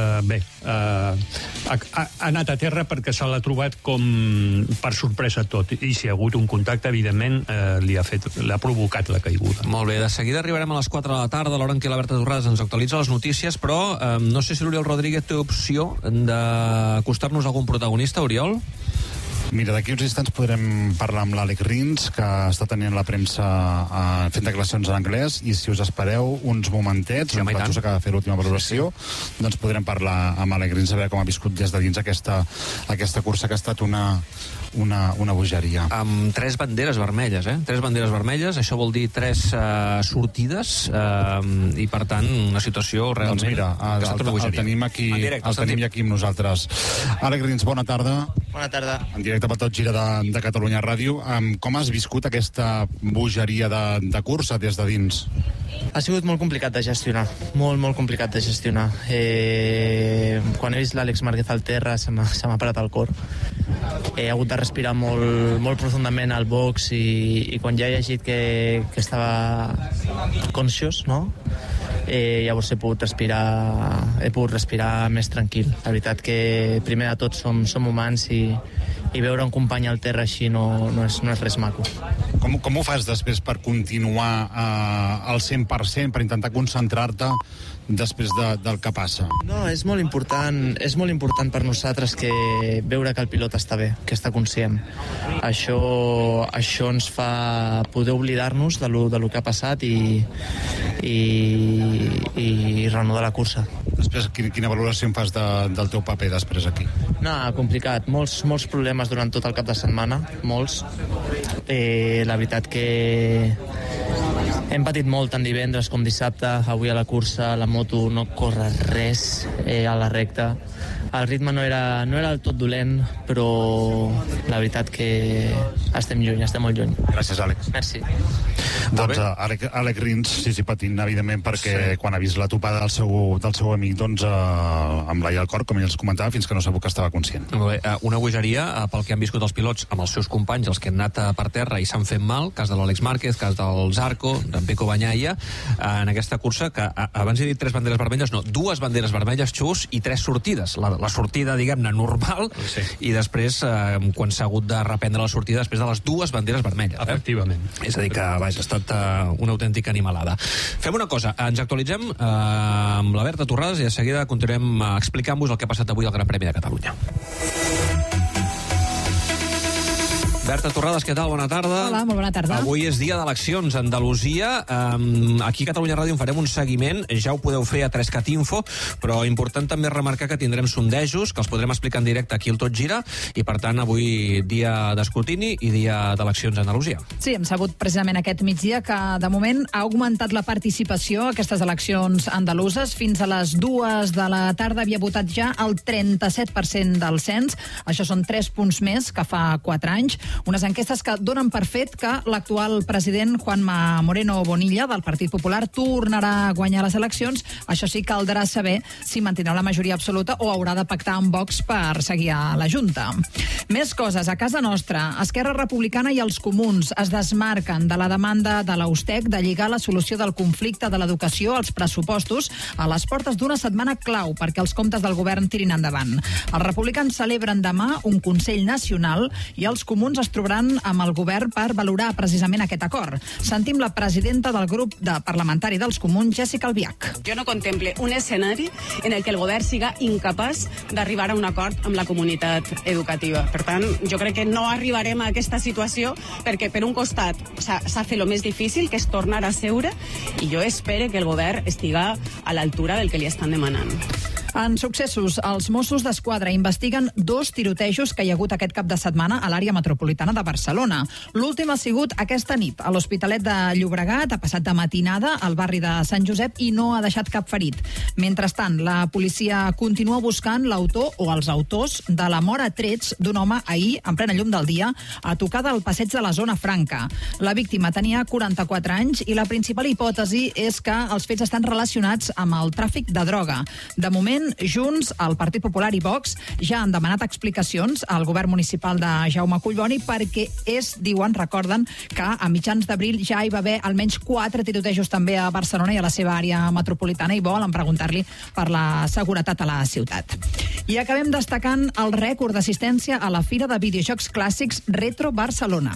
ha anat a terra perquè se l'ha trobat com per sorpresa tot, i si ha hagut un contacte, evidentment, l'ha provocat la caiguda. Molt bé, de seguida arribarem a les 4 de la tarda, a l'hora en què la Berta Torrades ens actualitza les notícies, però no sé si l'Oriol Rodríguez té opció d'acostar-nos a algun protagonista, Oriol? Mira, d'aquí uns instants podrem parlar amb l'Àlex Rins, que està tenint la premsa fent declaracions en anglès, i si us espereu uns momentets, un plató que ha de fer l'última valoració, doncs podrem parlar amb Àlex Rins, a veure com ha viscut des de dins aquesta cursa, que ha estat una bogeria. Amb 3 banderes vermelles, 3 banderes vermelles, això vol dir 3 sortides, i per tant una situació realment... Doncs mira, el tenim aquí amb nosaltres. Àlex Rins, bona tarda. Bona tarda. En directe per Tot Gira de Catalunya Ràdio. Com has viscut aquesta bogeria de cursa des de dins? Ha sigut molt complicat de gestionar, molt complicat de gestionar. Quan he vist l'Àlex Márquez al terra se m'ha parat el cor. He hagut de respirar molt profundament al box i quan ja he llegit que estava conscious, no? Llavors he pogut respirar més tranquil. La veritat que primer de tot som humans i veure un company al terra així no és res maco. Com ho fas després per continuar al 100%, per intentar concentrar-te després del que passa? No, és molt important per nosaltres que veure que el pilot està bé, que està conscient. Això ens fa poder oblidar-nos de lo que ha passat i reanudar la cursa. Després, quina valoració en fas del teu paper després aquí? No, complicat. Molts problemes durant tot el cap de setmana, molts. La veritat que hem patit molt tant divendres com dissabte. Avui a la cursa la moto no corre res a la recta. El ritme no era del tot dolent, però la veritat que estem molt lluny. Gràcies, Àlex. Merci. Doncs Àlex Rins, sí, patint, evidentment, perquè quan ha vist la topada del seu amic, doncs amb l'ai al cor, com ell ens comentava, fins que no sabut que estava conscient. Una bogeria pel que han viscut els pilots amb els seus companys, els que han anat per terra i s'han fet mal, cas de l'Àlex Márquez, cas del Zarco, d'en Pecco Bagnaia, en aquesta cursa, que abans he dit 3 banderes vermelles, no, 2 banderes vermelles, Xus, i 3 sortides. La sortida, diguem-ne, normal, sí. I després, quan s'ha hagut de reprendre la sortida, després de les 2 banderes vermelles. Efectivament. És a dir, que, vaja, ha estat una autèntica animalada. Fem una cosa, ens actualitzem amb la Berta Torrades i de seguida continuem explicant-vos el que ha passat avui al Gran Premi de Catalunya. Berta Torrades, què tal? Bona tarda. Hola, molt bona tarda. Avui és dia d'eleccions a Andalusia. Aquí a Catalunya Ràdio en farem un seguiment. Ja ho podeu fer a 3cat Info, però important també remarcar que tindrem sondejos, que els podrem explicar en directe aquí al Tot Gira, i per tant avui dia d'escrutini i dia d'eleccions a Andalusia. Sí, hem sabut precisament aquest migdia que de moment ha augmentat la participació a aquestes eleccions andaluses. Fins a les 2 de la tarda havia votat ja el 37% del cens. Això són 3 punts més que fa 4 anys. Unes enquestes que donen per fet que l'actual president Juanma Moreno Bonilla del Partit Popular tornarà a guanyar les eleccions. Això sí, caldrà saber si mantindrà la majoria absoluta o haurà de pactar amb Vox per seguir a la Junta. Més coses. A casa nostra, Esquerra Republicana i els Comuns es desmarquen de la demanda de l'Austec de lligar la solució del conflicte de l'educació als pressupostos a les portes d'una setmana clau perquè els comptes del govern tirin endavant. Els republicans celebren demà un Consell Nacional i els Comuns es trobaran amb el govern per valorar precisament aquest acord. Sentim la presidenta del grup parlamentari dels Comuns, Jéssica Albiach. Jo no contemple un escenari en el que el govern siga incapaç d'arribar a un acord amb la comunitat educativa. Per tant, jo crec que no arribarem a aquesta situació perquè per un costat s'ha fet el més difícil, que és tornar a seure, i jo espero que el govern estiga a l'altura del que li estan demanant. En successos, els Mossos d'Esquadra investiguen 2 tirotejos que hi ha hagut aquest cap de setmana a l'àrea metropolitana de Barcelona. L'últim ha sigut aquesta nit a l'Hospitalet de Llobregat, ha passat de matinada al barri de Sant Josep i no ha deixat cap ferit. Mentrestant, la policia continua buscant l'autor o els autors de la mort a trets d'un home ahir, en plena llum del dia, a tocar del passeig de la Zona Franca. La víctima tenia 44 anys i la principal hipòtesi és que els fets estan relacionats amb el tràfic de droga. De moment, Junts, el Partit Popular i Vox ja han demanat explicacions al govern municipal de Jaume Collboni perquè recorden que a mitjans d'abril ja hi va haver almenys 4 tirotejos també a Barcelona i a la seva àrea metropolitana i volen preguntar-li per la seguretat a la ciutat. I acabem destacant el rècord d'assistència a la Fira de Videojocs Clàssics Retro Barcelona.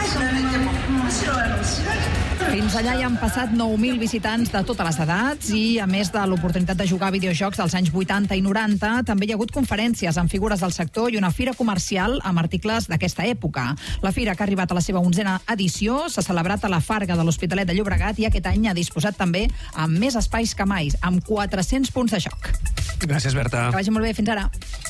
Fins allà hi han passat 9.000 visitants de totes les edats i, a més de l'oportunitat de jugar a videojocs dels anys 80 i 90, també hi ha hagut conferències amb figures del sector i una fira comercial amb articles d'aquesta època. La fira, que ha arribat a la seva 11a edició, s'ha celebrat a la Farga de l'Hospitalet de Llobregat i aquest any ha disposat també amb més espais que mai, amb 400 punts de joc. Gràcies, Berta. Que vagi molt bé. Fins ara.